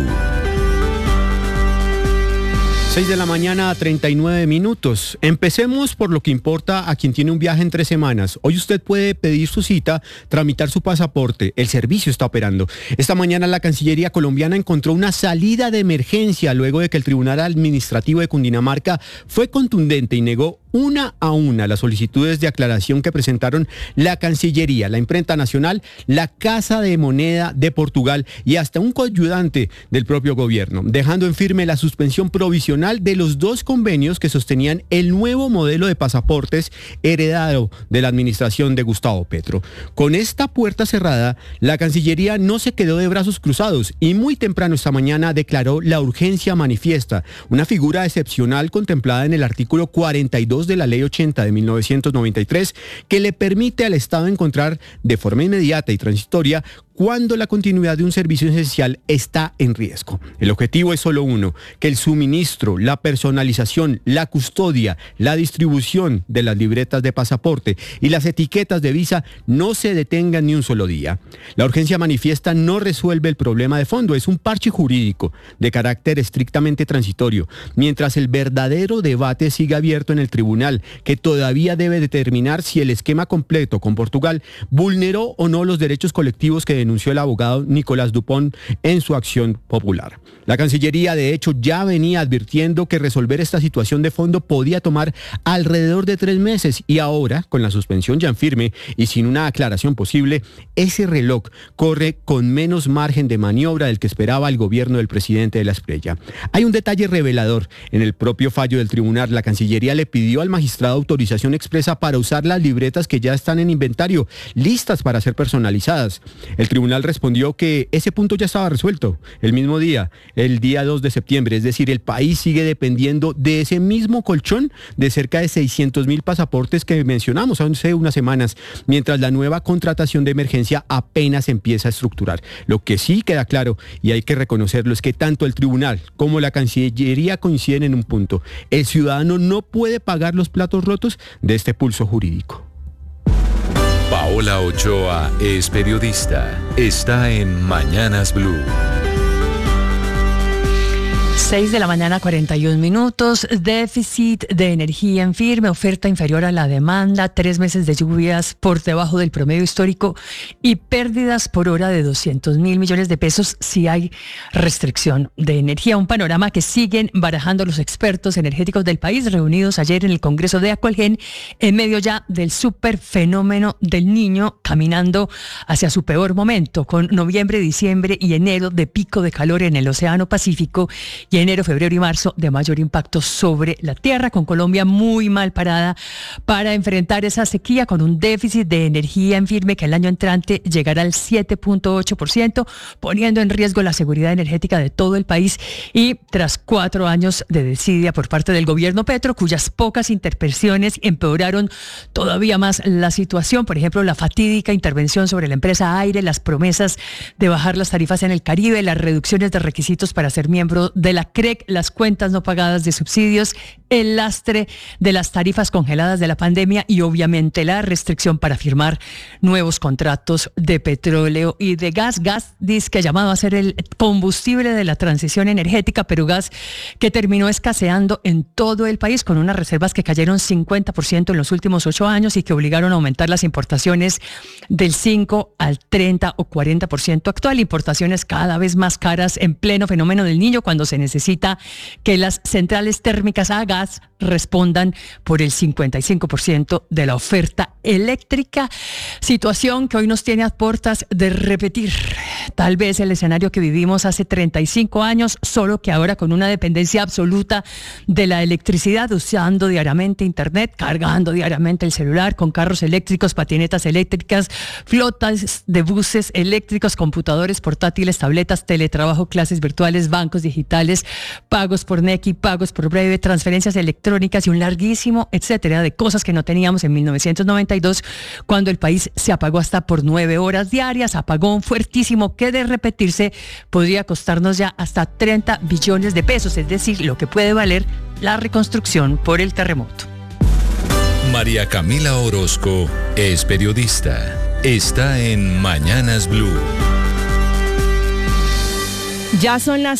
6 de la mañana, 39 minutos. Empecemos por lo que importa a quien tiene un viaje en 3 semanas. Hoy usted puede pedir su cita, tramitar su pasaporte. El servicio está operando. Esta mañana la Cancillería colombiana encontró una salida de emergencia luego de que el Tribunal Administrativo de Cundinamarca fue contundente y negó una a una las solicitudes de aclaración que presentaron la Cancillería, la Imprenta Nacional, la Casa de Moneda de Portugal y hasta un coayudante del propio gobierno, dejando en firme la suspensión provisional de los 2 convenios que sostenían el nuevo modelo de pasaportes heredado de la administración de Gustavo Petro. Con esta puerta cerrada, la Cancillería no se quedó de brazos cruzados y muy temprano esta mañana declaró la urgencia manifiesta, una figura excepcional contemplada en el artículo 42 de la Ley 80 de 1993, que le permite al Estado encontrar de forma inmediata y transitoria cuando la continuidad de un servicio esencial está en riesgo. El objetivo es solo uno: que el suministro, la personalización, la custodia, la distribución de las libretas de pasaporte y las etiquetas de visa no se detengan ni un solo día. La urgencia manifiesta no resuelve el problema de fondo, es un parche jurídico de carácter estrictamente transitorio, mientras el verdadero debate sigue abierto en el tribunal, que todavía debe determinar si el esquema completo con Portugal vulneró o no los derechos colectivos que denunció el abogado Nicolás Dupont en su acción popular. La Cancillería, de hecho, ya venía advirtiendo que resolver esta situación de fondo podía tomar alrededor de 3 meses y ahora, con la suspensión ya en firme y sin una aclaración posible, ese reloj corre con menos margen de maniobra del que esperaba el gobierno del presidente de la Espriella. Hay un detalle revelador. En el propio fallo del tribunal, la Cancillería le pidió al magistrado autorización expresa para usar las libretas que ya están en inventario, listas para ser personalizadas. El tribunal respondió que ese punto ya estaba resuelto el mismo día, el día 2 de septiembre, es decir, el país sigue dependiendo de ese mismo colchón de cerca de 600.000 pasaportes que mencionamos hace unas semanas, mientras la nueva contratación de emergencia apenas empieza a estructurar. Lo que sí queda claro, y hay que reconocerlo, es que tanto el tribunal como la Cancillería coinciden en un punto: el ciudadano no puede pagar los platos rotos de este pulso jurídico. Paola Ochoa es periodista. Está en Mañanas Blue. 6 de la mañana, 41 minutos. Déficit de energía en firme, oferta inferior a la demanda, 3 meses de lluvias por debajo del promedio histórico y pérdidas por hora de 200.000 millones de pesos si hay restricción de energía. Un panorama que siguen barajando los expertos energéticos del país reunidos ayer en el Congreso de Acualgen en medio ya del superfenómeno del Niño, caminando hacia su peor momento, con noviembre, diciembre y enero de pico de calor en el Océano Pacífico y enero, febrero y marzo de mayor impacto sobre la tierra, con Colombia muy mal parada para enfrentar esa sequía, con un déficit de energía en firme que el año entrante llegará al 7.8%, poniendo en riesgo la seguridad energética de todo el país, y tras 4 años de desidia por parte del gobierno Petro, cuyas pocas intervenciones empeoraron todavía más la situación. Por ejemplo, la fatídica intervención sobre la empresa Aire, las promesas de bajar las tarifas en el Caribe, las reducciones de requisitos para ser miembro de la CREC, las cuentas no pagadas de subsidios, el lastre de las tarifas congeladas de la pandemia y obviamente la restricción para firmar nuevos contratos de petróleo y de gas. Gas dice que ha llamado a ser el combustible de la transición energética, pero gas que terminó escaseando en todo el país, con unas reservas que cayeron 50% en los últimos 8 años y que obligaron a aumentar las importaciones del 5 al 30 o 40% actual. Importaciones cada vez más caras en pleno fenómeno del Niño, cuando se necesita que las centrales térmicas a gas respondan por el 55% de la oferta eléctrica. Situación que hoy nos tiene a puertas de repetir tal vez el escenario que vivimos hace 35 años, solo que ahora con una dependencia absoluta de la electricidad, usando diariamente internet, cargando diariamente el celular, con carros eléctricos, patinetas eléctricas, flotas de buses eléctricos, computadores portátiles, tabletas, teletrabajo, clases virtuales, bancos digitales, pagos por Nequi, pagos por Breve, transferencias electrónicas y un larguísimo etcétera de cosas que no teníamos en 1992, cuando el país se apagó hasta por 9 horas diarias, apagón fuertísimo que de repetirse podría costarnos ya hasta 30 billones de pesos, es decir, lo que puede valer la reconstrucción por el terremoto. María Camila Orozco es periodista. Está en Mañanas Blue. Ya son las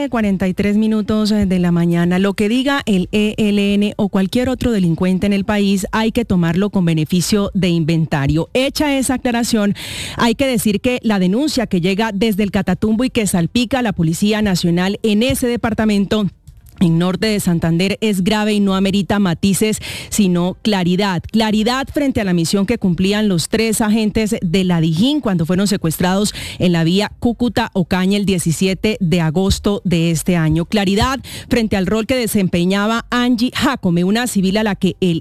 6:43 de la mañana. Lo que diga el ELN o cualquier otro delincuente en el país hay que tomarlo con beneficio de inventario. Hecha esa aclaración, hay que decir que la denuncia que llega desde el Catatumbo y que salpica a la Policía Nacional en ese departamento en norte de Santander es grave y no amerita matices, sino claridad. Claridad frente a la misión que cumplían los 3 agentes de la Dijín cuando fueron secuestrados en la vía Cúcuta-Ocaña el 17 de agosto de este año. Claridad frente al rol que desempeñaba Angie Jacome, una civil a la que el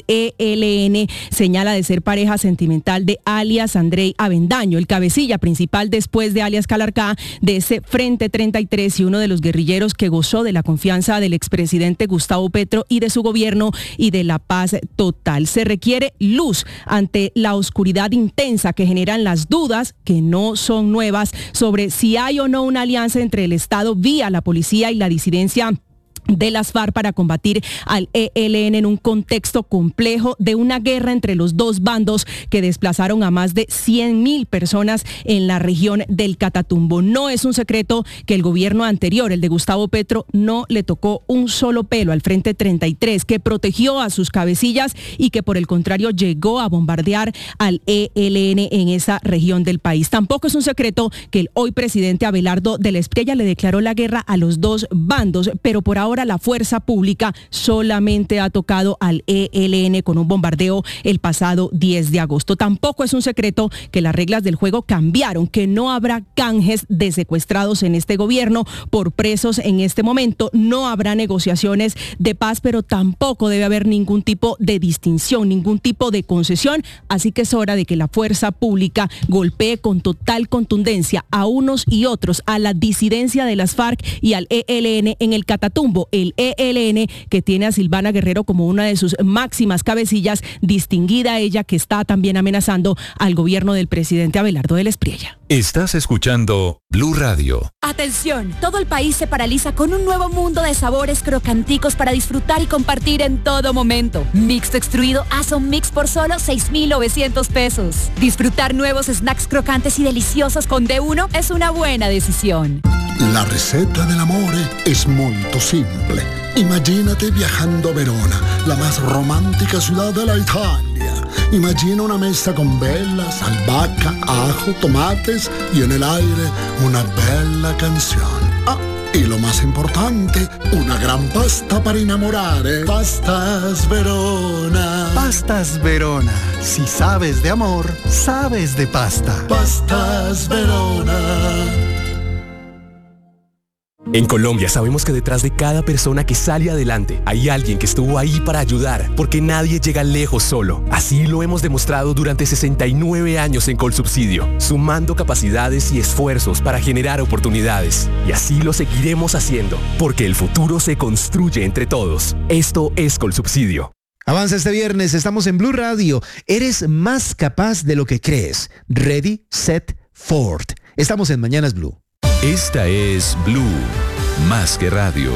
ELN señala de ser pareja sentimental de alias Andrei Avendaño, el cabecilla principal después de alias Calarcá de ese Frente 33 y uno de los guerrilleros que gozó de la confianza del expresidente Gustavo Petro y de su gobierno y de la paz total. Se requiere luz ante la oscuridad intensa que generan las dudas, que no son nuevas, sobre si hay o no una alianza entre el Estado vía la policía y la disidencia de las FARC para combatir al ELN en un contexto complejo de una guerra entre los dos bandos que desplazaron a más de 100.000 personas en la región del Catatumbo. No es un secreto que el gobierno anterior, el de Gustavo Petro, no le tocó un solo pelo al Frente 33, que protegió a sus cabecillas y que por el contrario llegó a bombardear al ELN en esa región del país. Tampoco es un secreto que el hoy presidente Abelardo de la Espriella le declaró la guerra a los dos bandos, pero por ahora la fuerza pública solamente ha tocado al ELN con un bombardeo el pasado 10 de agosto. Tampoco es un secreto que las reglas del juego cambiaron, que no habrá canjes de secuestrados en este gobierno por presos en este momento, no habrá negociaciones de paz, pero tampoco debe haber ningún tipo de distinción, ningún tipo de concesión, así que es hora de que la fuerza pública golpee con total contundencia a unos y otros, a la disidencia de las FARC y al ELN en el Catatumbo. El ELN que tiene a Silvana Guerrero como una de sus máximas cabecillas, distinguida ella que está también amenazando al gobierno del presidente Abelardo de la Espriella. Estás escuchando Blue Radio. Atención, todo el país se paraliza con un nuevo mundo de sabores crocanticos para disfrutar y compartir en todo momento. Mixto extruido Awesome Mix por solo 6,900 pesos. Disfrutar nuevos snacks crocantes y deliciosos con D1 es una buena decisión. La receta del amore es molto simple. Imagínate viajando a Verona, la más romántica ciudad de la Italia. Imagina una mesa con velas, albahaca, ajo, tomates y en el aire una bella canción. Ah, y lo más importante, una gran pasta para enamorare. Pastas Verona. Pastas Verona. Si sabes de amor, sabes de pasta. Pastas Verona. En Colombia sabemos que detrás de cada persona que sale adelante hay alguien que estuvo ahí para ayudar, porque nadie llega lejos solo. Así lo hemos demostrado durante 69 años en Colsubsidio, sumando capacidades y esfuerzos para generar oportunidades. Y así lo seguiremos haciendo, porque el futuro se construye entre todos. Esto es Colsubsidio. Avanza este viernes, estamos en Blue Radio. Eres más capaz de lo que crees. Ready, set, forward. Estamos en Mañanas Blue. Esta es Blue, más que radio.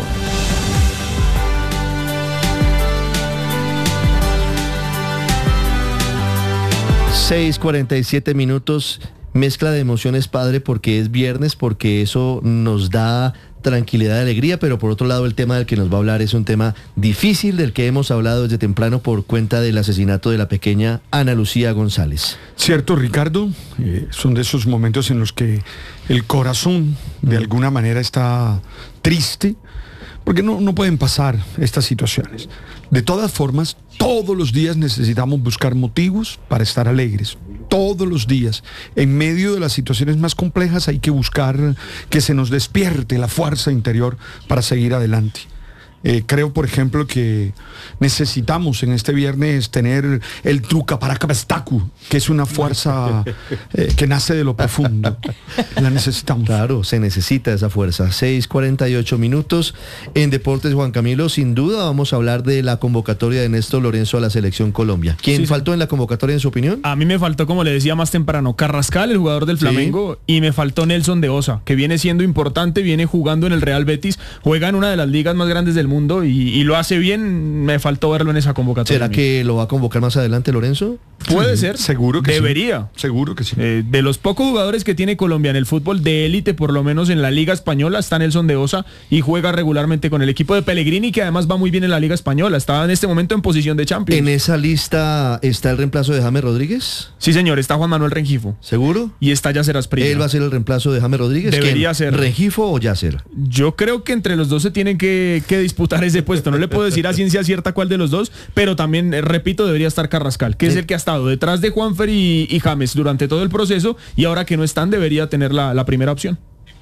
6:47 minutos. Mezcla de emociones, padre, porque es viernes, porque eso nos da tranquilidad y alegría, pero por otro lado el tema del que nos va a hablar es un tema difícil, del que hemos hablado desde temprano por cuenta del asesinato de la pequeña Ana Lucía González. Cierto, Ricardo, son de esos momentos en los que el corazón de alguna manera está triste, porque no pueden pasar estas situaciones. De todas formas, todos los días necesitamos buscar motivos para estar alegres. Todos los días, en medio de las situaciones más complejas, hay que buscar que se nos despierte la fuerza interior para seguir adelante. Creo, por ejemplo, que necesitamos en este viernes tener el Trucaparacabestacu, que es una fuerza que nace de lo profundo. La necesitamos. Claro, se necesita esa fuerza. 6:48 minutos. En Deportes, Juan Camilo, sin duda vamos a hablar de la convocatoria de Néstor Lorenzo a la Selección Colombia. ¿Quién faltó en la convocatoria, en su opinión? A mí me faltó, como le decía más temprano, Carrascal, el jugador del Flamengo, y me faltó Nelson de Osa, que viene siendo importante, viene jugando en el Real Betis, juega en una de las ligas más grandes del mundo y lo hace bien. Me faltó verlo en esa convocatoria. ¿Será que lo va a convocar más adelante Lorenzo? Puede ser. Seguro que debería. Sí. Seguro que sí. De los pocos jugadores que tiene Colombia en el fútbol de élite, por lo menos en la Liga Española, está Nelson de Osa y juega regularmente con el equipo de Pellegrini, que además va muy bien en la Liga Española. Está en este momento en posición de Champions. ¿En esa lista está el reemplazo de James Rodríguez? Sí, señor. Está Juan Manuel Rengifo. ¿Seguro? Y está Yasser Asprilla. ¿Él va a ser el reemplazo de James Rodríguez? Debería ser. ¿Rengifo o Yasser? Yo creo que entre los dos se tienen que disputar ese puesto. No le puedo decir a ciencia cierta cuál de los dos, pero también, repito, debería estar Carrascal, que es el que ha estado detrás de Juanfer y James durante todo el proceso, y ahora que no están debería tener la primera opción.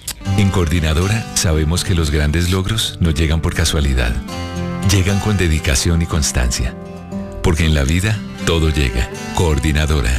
En Coordinadora sabemos que los grandes logros no llegan por casualidad, llegan con dedicación y constancia, porque en la vida todo llega. Coordinadora.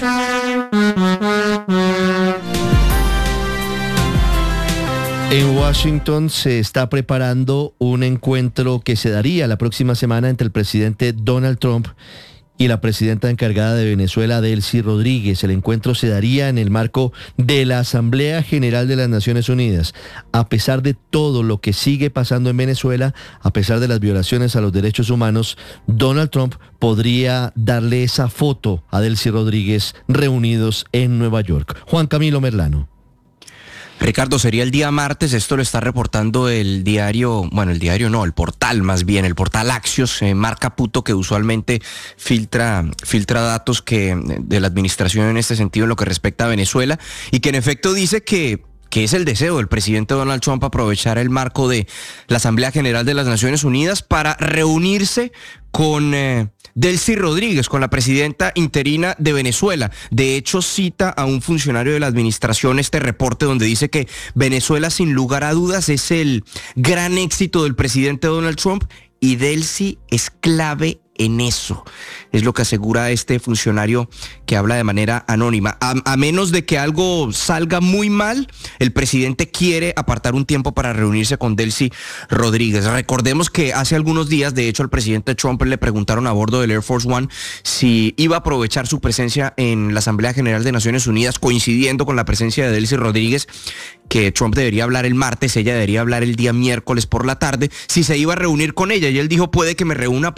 En Washington se está preparando un encuentro que se daría la próxima semana entre el presidente Donald Trump y la presidenta encargada de Venezuela, Delcy Rodríguez. El encuentro se daría en el marco de la Asamblea General de las Naciones Unidas. A pesar de todo lo que sigue pasando en Venezuela, a pesar de las violaciones a los derechos humanos, Donald Trump podría darle esa foto a Delcy Rodríguez reunidos en Nueva York. Juan Camilo Merlano. Ricardo, sería el día martes, esto lo está reportando el portal más bien, el portal Axios, Marc Caputo, que usualmente filtra datos de la administración en este sentido en lo que respecta a Venezuela, y que en efecto dice que es el deseo del presidente Donald Trump aprovechar el marco de la Asamblea General de las Naciones Unidas para reunirse con Delcy Rodríguez, con la presidenta interina de Venezuela. De hecho, cita a un funcionario de la administración este reporte donde dice que Venezuela, sin lugar a dudas, es el gran éxito del presidente Donald Trump y Delcy es clave en eso. Es lo que asegura este funcionario que habla de manera anónima. A menos de que algo salga muy mal, el presidente quiere apartar un tiempo para reunirse con Delcy Rodríguez. Recordemos que hace algunos días, de hecho, al presidente Trump le preguntaron a bordo del Air Force One si iba a aprovechar su presencia en la Asamblea General de Naciones Unidas, coincidiendo con la presencia de Delcy Rodríguez, que Trump debería hablar el martes, ella debería hablar el día miércoles por la tarde, si se iba a reunir con ella. Y él dijo, puede que me reúna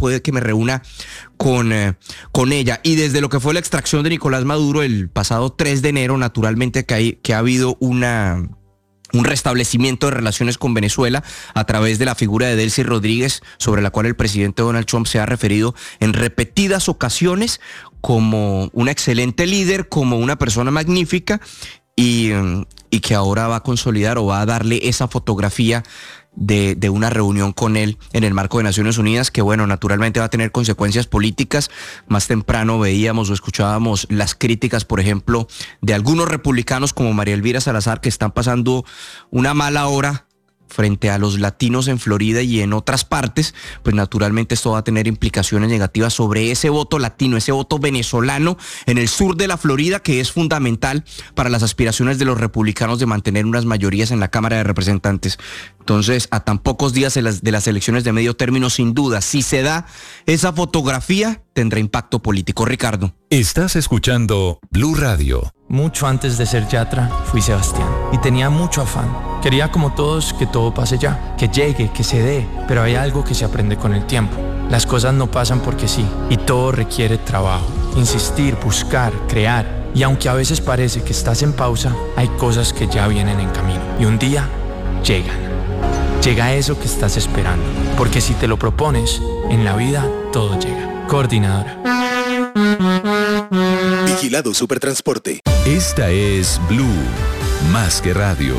con ella. Y desde lo que fue la extracción de Nicolás Maduro el pasado 3 de enero, naturalmente que ha habido un restablecimiento de relaciones con Venezuela a través de la figura de Delcy Rodríguez, sobre la cual el presidente Donald Trump se ha referido en repetidas ocasiones como una excelente líder, como una persona magnífica, y que ahora va a consolidar o va a darle esa fotografía de una reunión con él en el marco de Naciones Unidas, que bueno, naturalmente va a tener consecuencias políticas. Más temprano veíamos o escuchábamos las críticas, por ejemplo, de algunos republicanos como María Elvira Salazar, que están pasando una mala hora frente a los latinos en Florida y en otras partes, pues naturalmente esto va a tener implicaciones negativas sobre ese voto latino, ese voto venezolano en el sur de la Florida, que es fundamental para las aspiraciones de los republicanos de mantener unas mayorías en la Cámara de Representantes. Entonces, a tan pocos días de las elecciones de medio término, sin duda, si se da esa fotografía, tendrá impacto político. Ricardo. Estás escuchando Blue Radio. Mucho antes de ser Yatra, fui Sebastián y tenía mucho afán. Quería como todos que todo pase ya, que llegue, que se dé, pero hay algo que se aprende con el tiempo. Las cosas no pasan porque sí y todo requiere trabajo, insistir, buscar, crear. Y aunque a veces parece que estás en pausa, hay cosas que ya vienen en camino y un día llegan. Llega eso que estás esperando, porque si te lo propones, en la vida todo llega. Coordinadora. Vigilado Supertransporte. Esta es Blue, más que radio.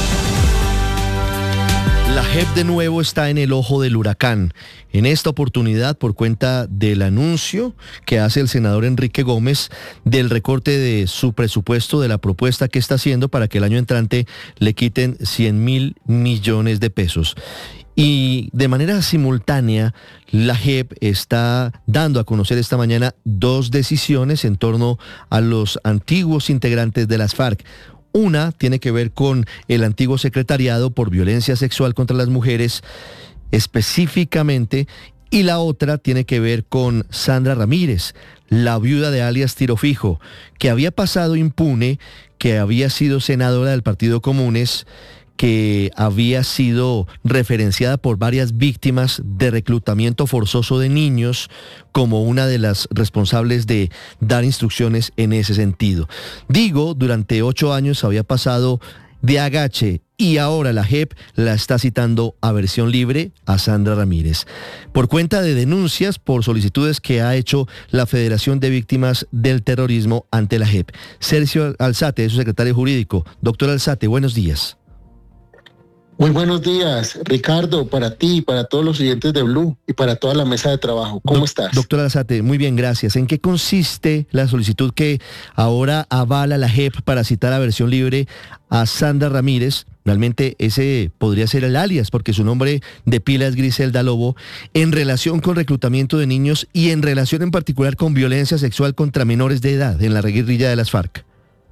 La JEP de nuevo está en el ojo del huracán. En esta oportunidad, por cuenta del anuncio que hace el senador Enrique Gómez del recorte de su presupuesto, de la propuesta que está haciendo para que el año entrante le quiten 100.000 millones de pesos. Y de manera simultánea, la JEP está dando a conocer esta mañana 2 decisiones en torno a los antiguos integrantes de las FARC. Una tiene que ver con el antiguo secretariado por violencia sexual contra las mujeres específicamente, y la otra tiene que ver con Sandra Ramírez, la viuda de alias Tiro Fijo, que había pasado impune, que había sido senadora del Partido Comunes, que había sido referenciada por varias víctimas de reclutamiento forzoso de niños como una de las responsables de dar instrucciones en ese sentido. Digo, durante 8 años había pasado de agache y ahora la JEP la está citando a versión libre a Sandra Ramírez por cuenta de denuncias por solicitudes que ha hecho la Federación de Víctimas del Terrorismo ante la JEP. Sergio Alzate es su secretario jurídico. Doctor Alzate, buenos días. Muy buenos días, Ricardo, para ti, para todos los oyentes de Blue y para toda la mesa de trabajo. ¿Cómo estás? Doctor Alzate, muy bien, gracias. ¿En qué consiste la solicitud que ahora avala la JEP para citar a versión libre a Sandra Ramírez? Realmente ese podría ser el alias, porque su nombre de pila es Griselda Lobo, en relación con reclutamiento de niños y en relación en particular con violencia sexual contra menores de edad en la guerrilla de las FARC.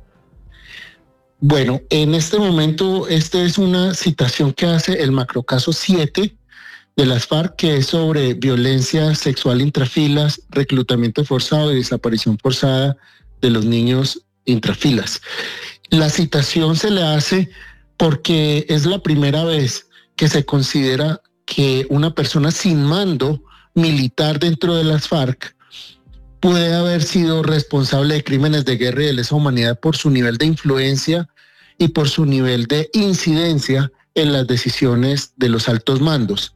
Bueno, en este momento, esta es una citación que hace el macrocaso 7 de las FARC, que es sobre violencia sexual intrafilas, reclutamiento forzado y desaparición forzada de los niños intrafilas. La citación se le hace porque es la primera vez que se considera que una persona sin mando militar dentro de las FARC puede haber sido responsable de crímenes de guerra y de lesa humanidad por su nivel de influencia y por su nivel de incidencia en las decisiones de los altos mandos.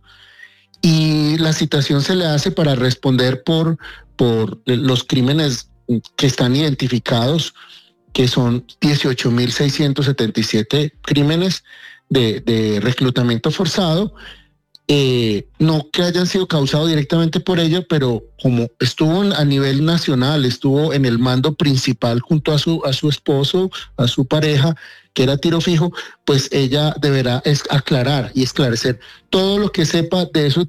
Y la citación se le hace para responder por los crímenes que están identificados, que son 18.677 crímenes de reclutamiento forzado, no que hayan sido causados directamente por ello, pero como estuvo a nivel nacional, estuvo en el mando principal junto a su esposo, a su pareja, que era Tiro Fijo, pues ella deberá aclarar y esclarecer todo lo que sepa de esos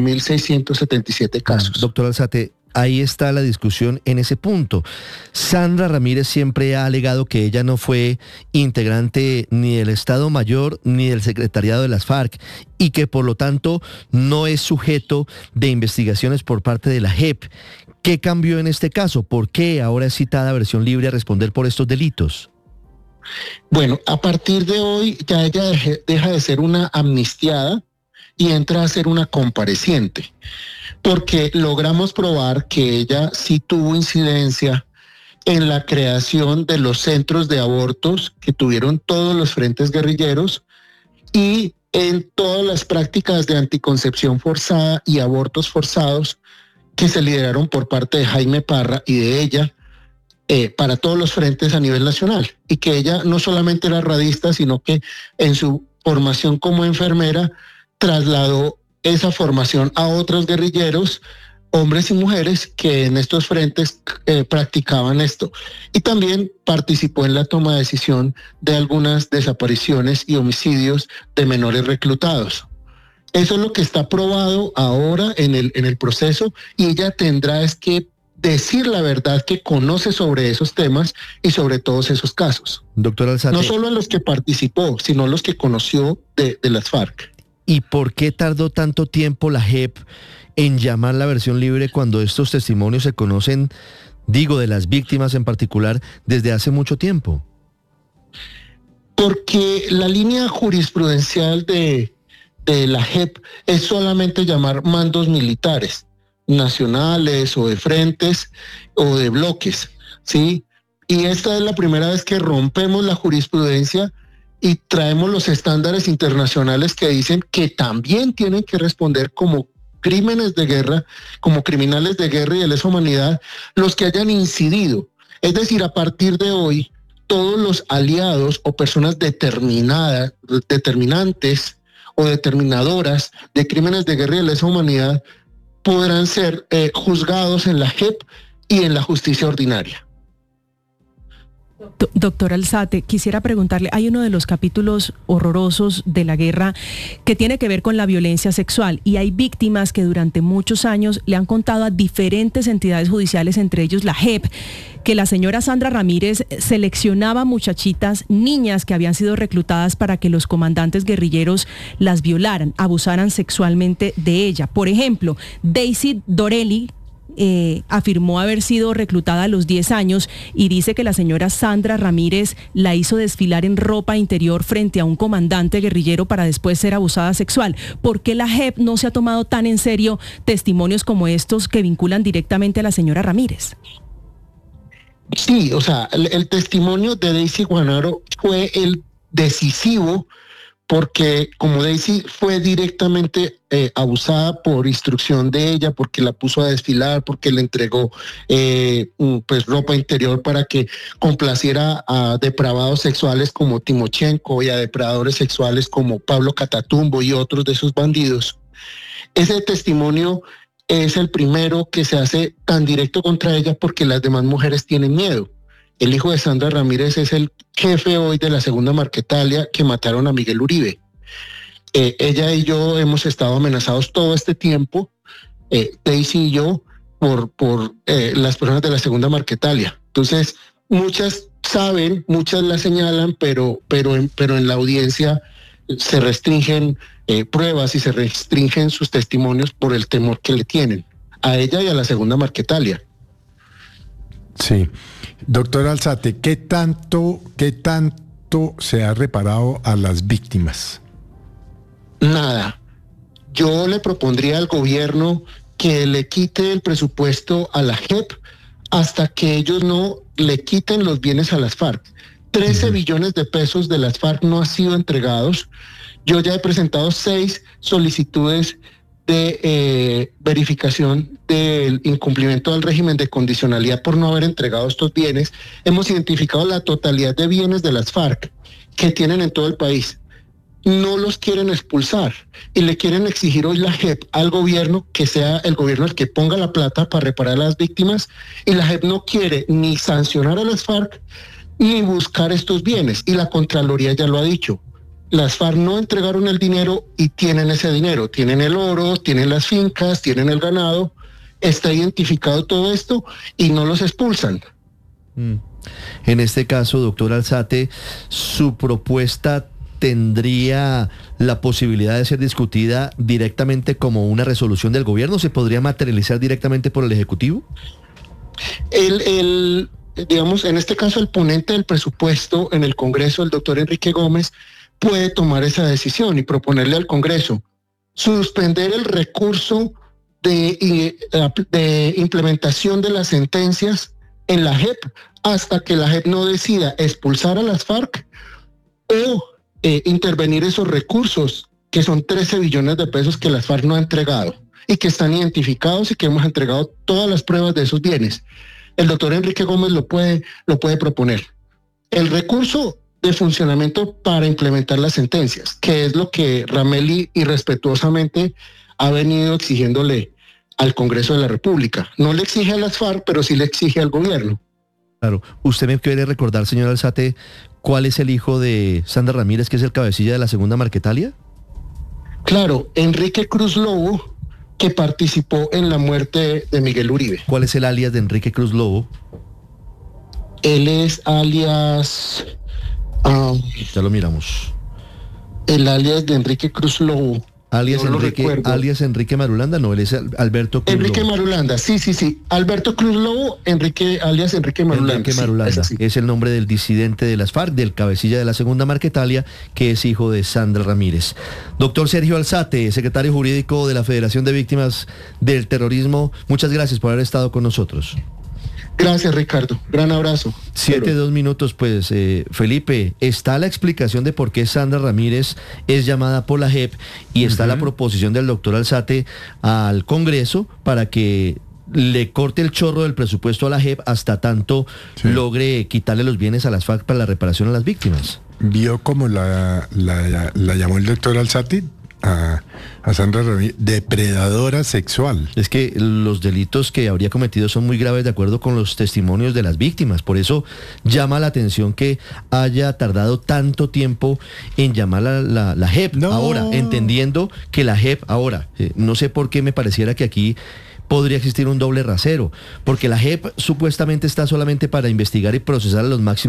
18.677 casos. Doctor Alzate, ahí está la discusión en ese punto. Sandra Ramírez siempre ha alegado que ella no fue integrante ni del Estado Mayor ni del Secretariado de las FARC y que por lo tanto no es sujeto de investigaciones por parte de la JEP. ¿Qué cambió en este caso? ¿Por qué ahora es citada a versión libre a responder por estos delitos? Bueno, a partir de hoy ya ella deja de ser una amnistiada y entra a ser una compareciente, porque logramos probar que ella sí tuvo incidencia en la creación de los centros de abortos que tuvieron todos los frentes guerrilleros y en todas las prácticas de anticoncepción forzada y abortos forzados que se lideraron por parte de Jaime Parra y de ella para todos los frentes a nivel nacional, y que ella no solamente era radista, sino que en su formación como enfermera trasladó esa formación a otros guerrilleros hombres y mujeres que en estos frentes practicaban esto. Y también participó en la toma de decisión de algunas desapariciones y homicidios de menores reclutados. Eso es lo que está probado ahora en el proceso, y ella tendrá es que decir la verdad que conoce sobre esos temas y sobre todos esos casos. Doctor Alzate. No solo los que participó, sino los que conoció de las FARC. ¿Y por qué tardó tanto tiempo la JEP en llamar la versión libre cuando estos testimonios se conocen, digo, de las víctimas en particular, desde hace mucho tiempo? Porque la línea jurisprudencial de la JEP es solamente llamar mandos militares, nacionales o de frentes o de bloques, ¿sí? Y esta es la primera vez que rompemos la jurisprudencia y traemos los estándares internacionales que dicen que también tienen que responder como crímenes de guerra, como criminales de guerra y de lesa humanidad, los que hayan incidido. Es decir, a partir de hoy, todos los aliados o personas determinantes o determinadoras de crímenes de guerra y de lesa humanidad podrán ser juzgados en la JEP y en la justicia ordinaria. Doctor Alzate, quisiera preguntarle, hay uno de los capítulos horrorosos de la guerra que tiene que ver con la violencia sexual, y hay víctimas que durante muchos años le han contado a diferentes entidades judiciales, entre ellos la JEP, que la señora Sandra Ramírez seleccionaba muchachitas, niñas que habían sido reclutadas para que los comandantes guerrilleros las violaran, abusaran sexualmente de ella. Por ejemplo, Daisy Dorelli afirmó haber sido reclutada a los 10 años y dice que la señora Sandra Ramírez la hizo desfilar en ropa interior frente a un comandante guerrillero para después ser abusada sexual. ¿Por qué la JEP no se ha tomado tan en serio testimonios como estos que vinculan directamente a la señora Ramírez? Sí, o sea, el testimonio de Daisy Guanaro fue el decisivo, porque como Daisy fue directamente abusada por instrucción de ella, porque la puso a desfilar, porque le entregó pues ropa interior para que complaciera a depravados sexuales como Timochenko y a depredadores sexuales como Pablo Catatumbo y otros de esos bandidos. Ese testimonio es el primero que se hace tan directo contra ella porque las demás mujeres tienen miedo. El hijo de Sandra Ramírez es el jefe hoy de la segunda Marquetalia que mataron a Miguel Uribe. Ella y yo hemos estado amenazados todo este tiempo, Daisy y yo, por las personas de la segunda Marquetalia. Entonces, muchas saben, muchas la señalan, pero en la audiencia se restringen pruebas y se restringen sus testimonios por el temor que le tienen a ella y a la segunda Marquetalia. Sí. Doctor Alzate, ¿qué tanto se ha reparado a las víctimas? Nada. Yo le propondría al gobierno que le quite el presupuesto a la JEP hasta que ellos no le quiten los bienes a las FARC. 13 billones de pesos de las FARC no han sido entregados. Yo ya he presentado 6 solicitudes de verificación del incumplimiento del régimen de condicionalidad por no haber entregado estos bienes. Hemos identificado la totalidad de bienes de las FARC que tienen en todo el país. No los quieren expulsar y le quieren exigir hoy la JEP al gobierno que sea el gobierno el que ponga la plata para reparar a las víctimas, y la JEP no quiere ni sancionar a las FARC ni buscar estos bienes, y la Contraloría ya lo ha dicho. Las FARC no entregaron el dinero y tienen ese dinero, tienen el oro, tienen las fincas, tienen el ganado, está identificado todo esto y no los expulsan. En este caso, doctor Alzate, ¿su propuesta tendría la posibilidad de ser discutida directamente como una resolución del gobierno? ¿Se podría materializar directamente por el Ejecutivo? Digamos, en este caso el ponente del presupuesto en el Congreso, el doctor Enrique Gómez, puede tomar esa decisión y proponerle al Congreso suspender el recurso de implementación de las sentencias en la JEP hasta que la JEP no decida expulsar a las FARC o intervenir esos recursos, que son 13 billones de pesos que las FARC no ha entregado y que están identificados y que hemos entregado todas las pruebas de esos bienes. El doctor Enrique Gómez lo puede proponer. El recurso de funcionamiento para implementar las sentencias, que es lo que Rameli irrespetuosamente ha venido exigiéndole al Congreso de la República. No le exige a las FARC, pero sí le exige al gobierno. Claro. ¿Usted me quiere recordar, señor Alzate, cuál es el hijo de Sandra Ramírez, que es el cabecilla de la segunda Marquetalia? Claro, Enrique Cruz Lobo, que participó en la muerte de Miguel Uribe. ¿Cuál es el alias de Enrique Cruz Lobo? Él es alias... ya lo miramos. El alias de Enrique Cruz Lobo. Alias, no alias Enrique Marulanda, no, él es Alberto Cruz Enrique Lobo. Marulanda, sí. Alberto Cruz Lobo, alias Enrique Marulanda. Enrique Marulanda, es el nombre del disidente de las FARC, del cabecilla de la segunda Marquetalia, que es hijo de Sandra Ramírez. Doctor Sergio Alzate, secretario jurídico de la Federación de Víctimas del Terrorismo, muchas gracias por haber estado con nosotros. Gracias, Ricardo. Gran abrazo. 7:02, pues Felipe, está la explicación de por qué Sandra Ramírez es llamada por la JEP y está la proposición del doctor Alzate al Congreso para que le corte el chorro del presupuesto a la JEP hasta tanto logre quitarle los bienes a las FARC para la reparación a las víctimas. ¿Vio cómo la llamó el doctor Alzate? A Sandra Ramírez, depredadora sexual. Es que los delitos que habría cometido son muy graves de acuerdo con los testimonios de las víctimas. Por eso llama la atención que haya tardado tanto tiempo en llamar a la JEP. No. Ahora, entendiendo que la JEP, no sé por qué me pareciera que aquí podría existir un doble rasero, porque la JEP supuestamente está solamente para investigar y procesar a los máximos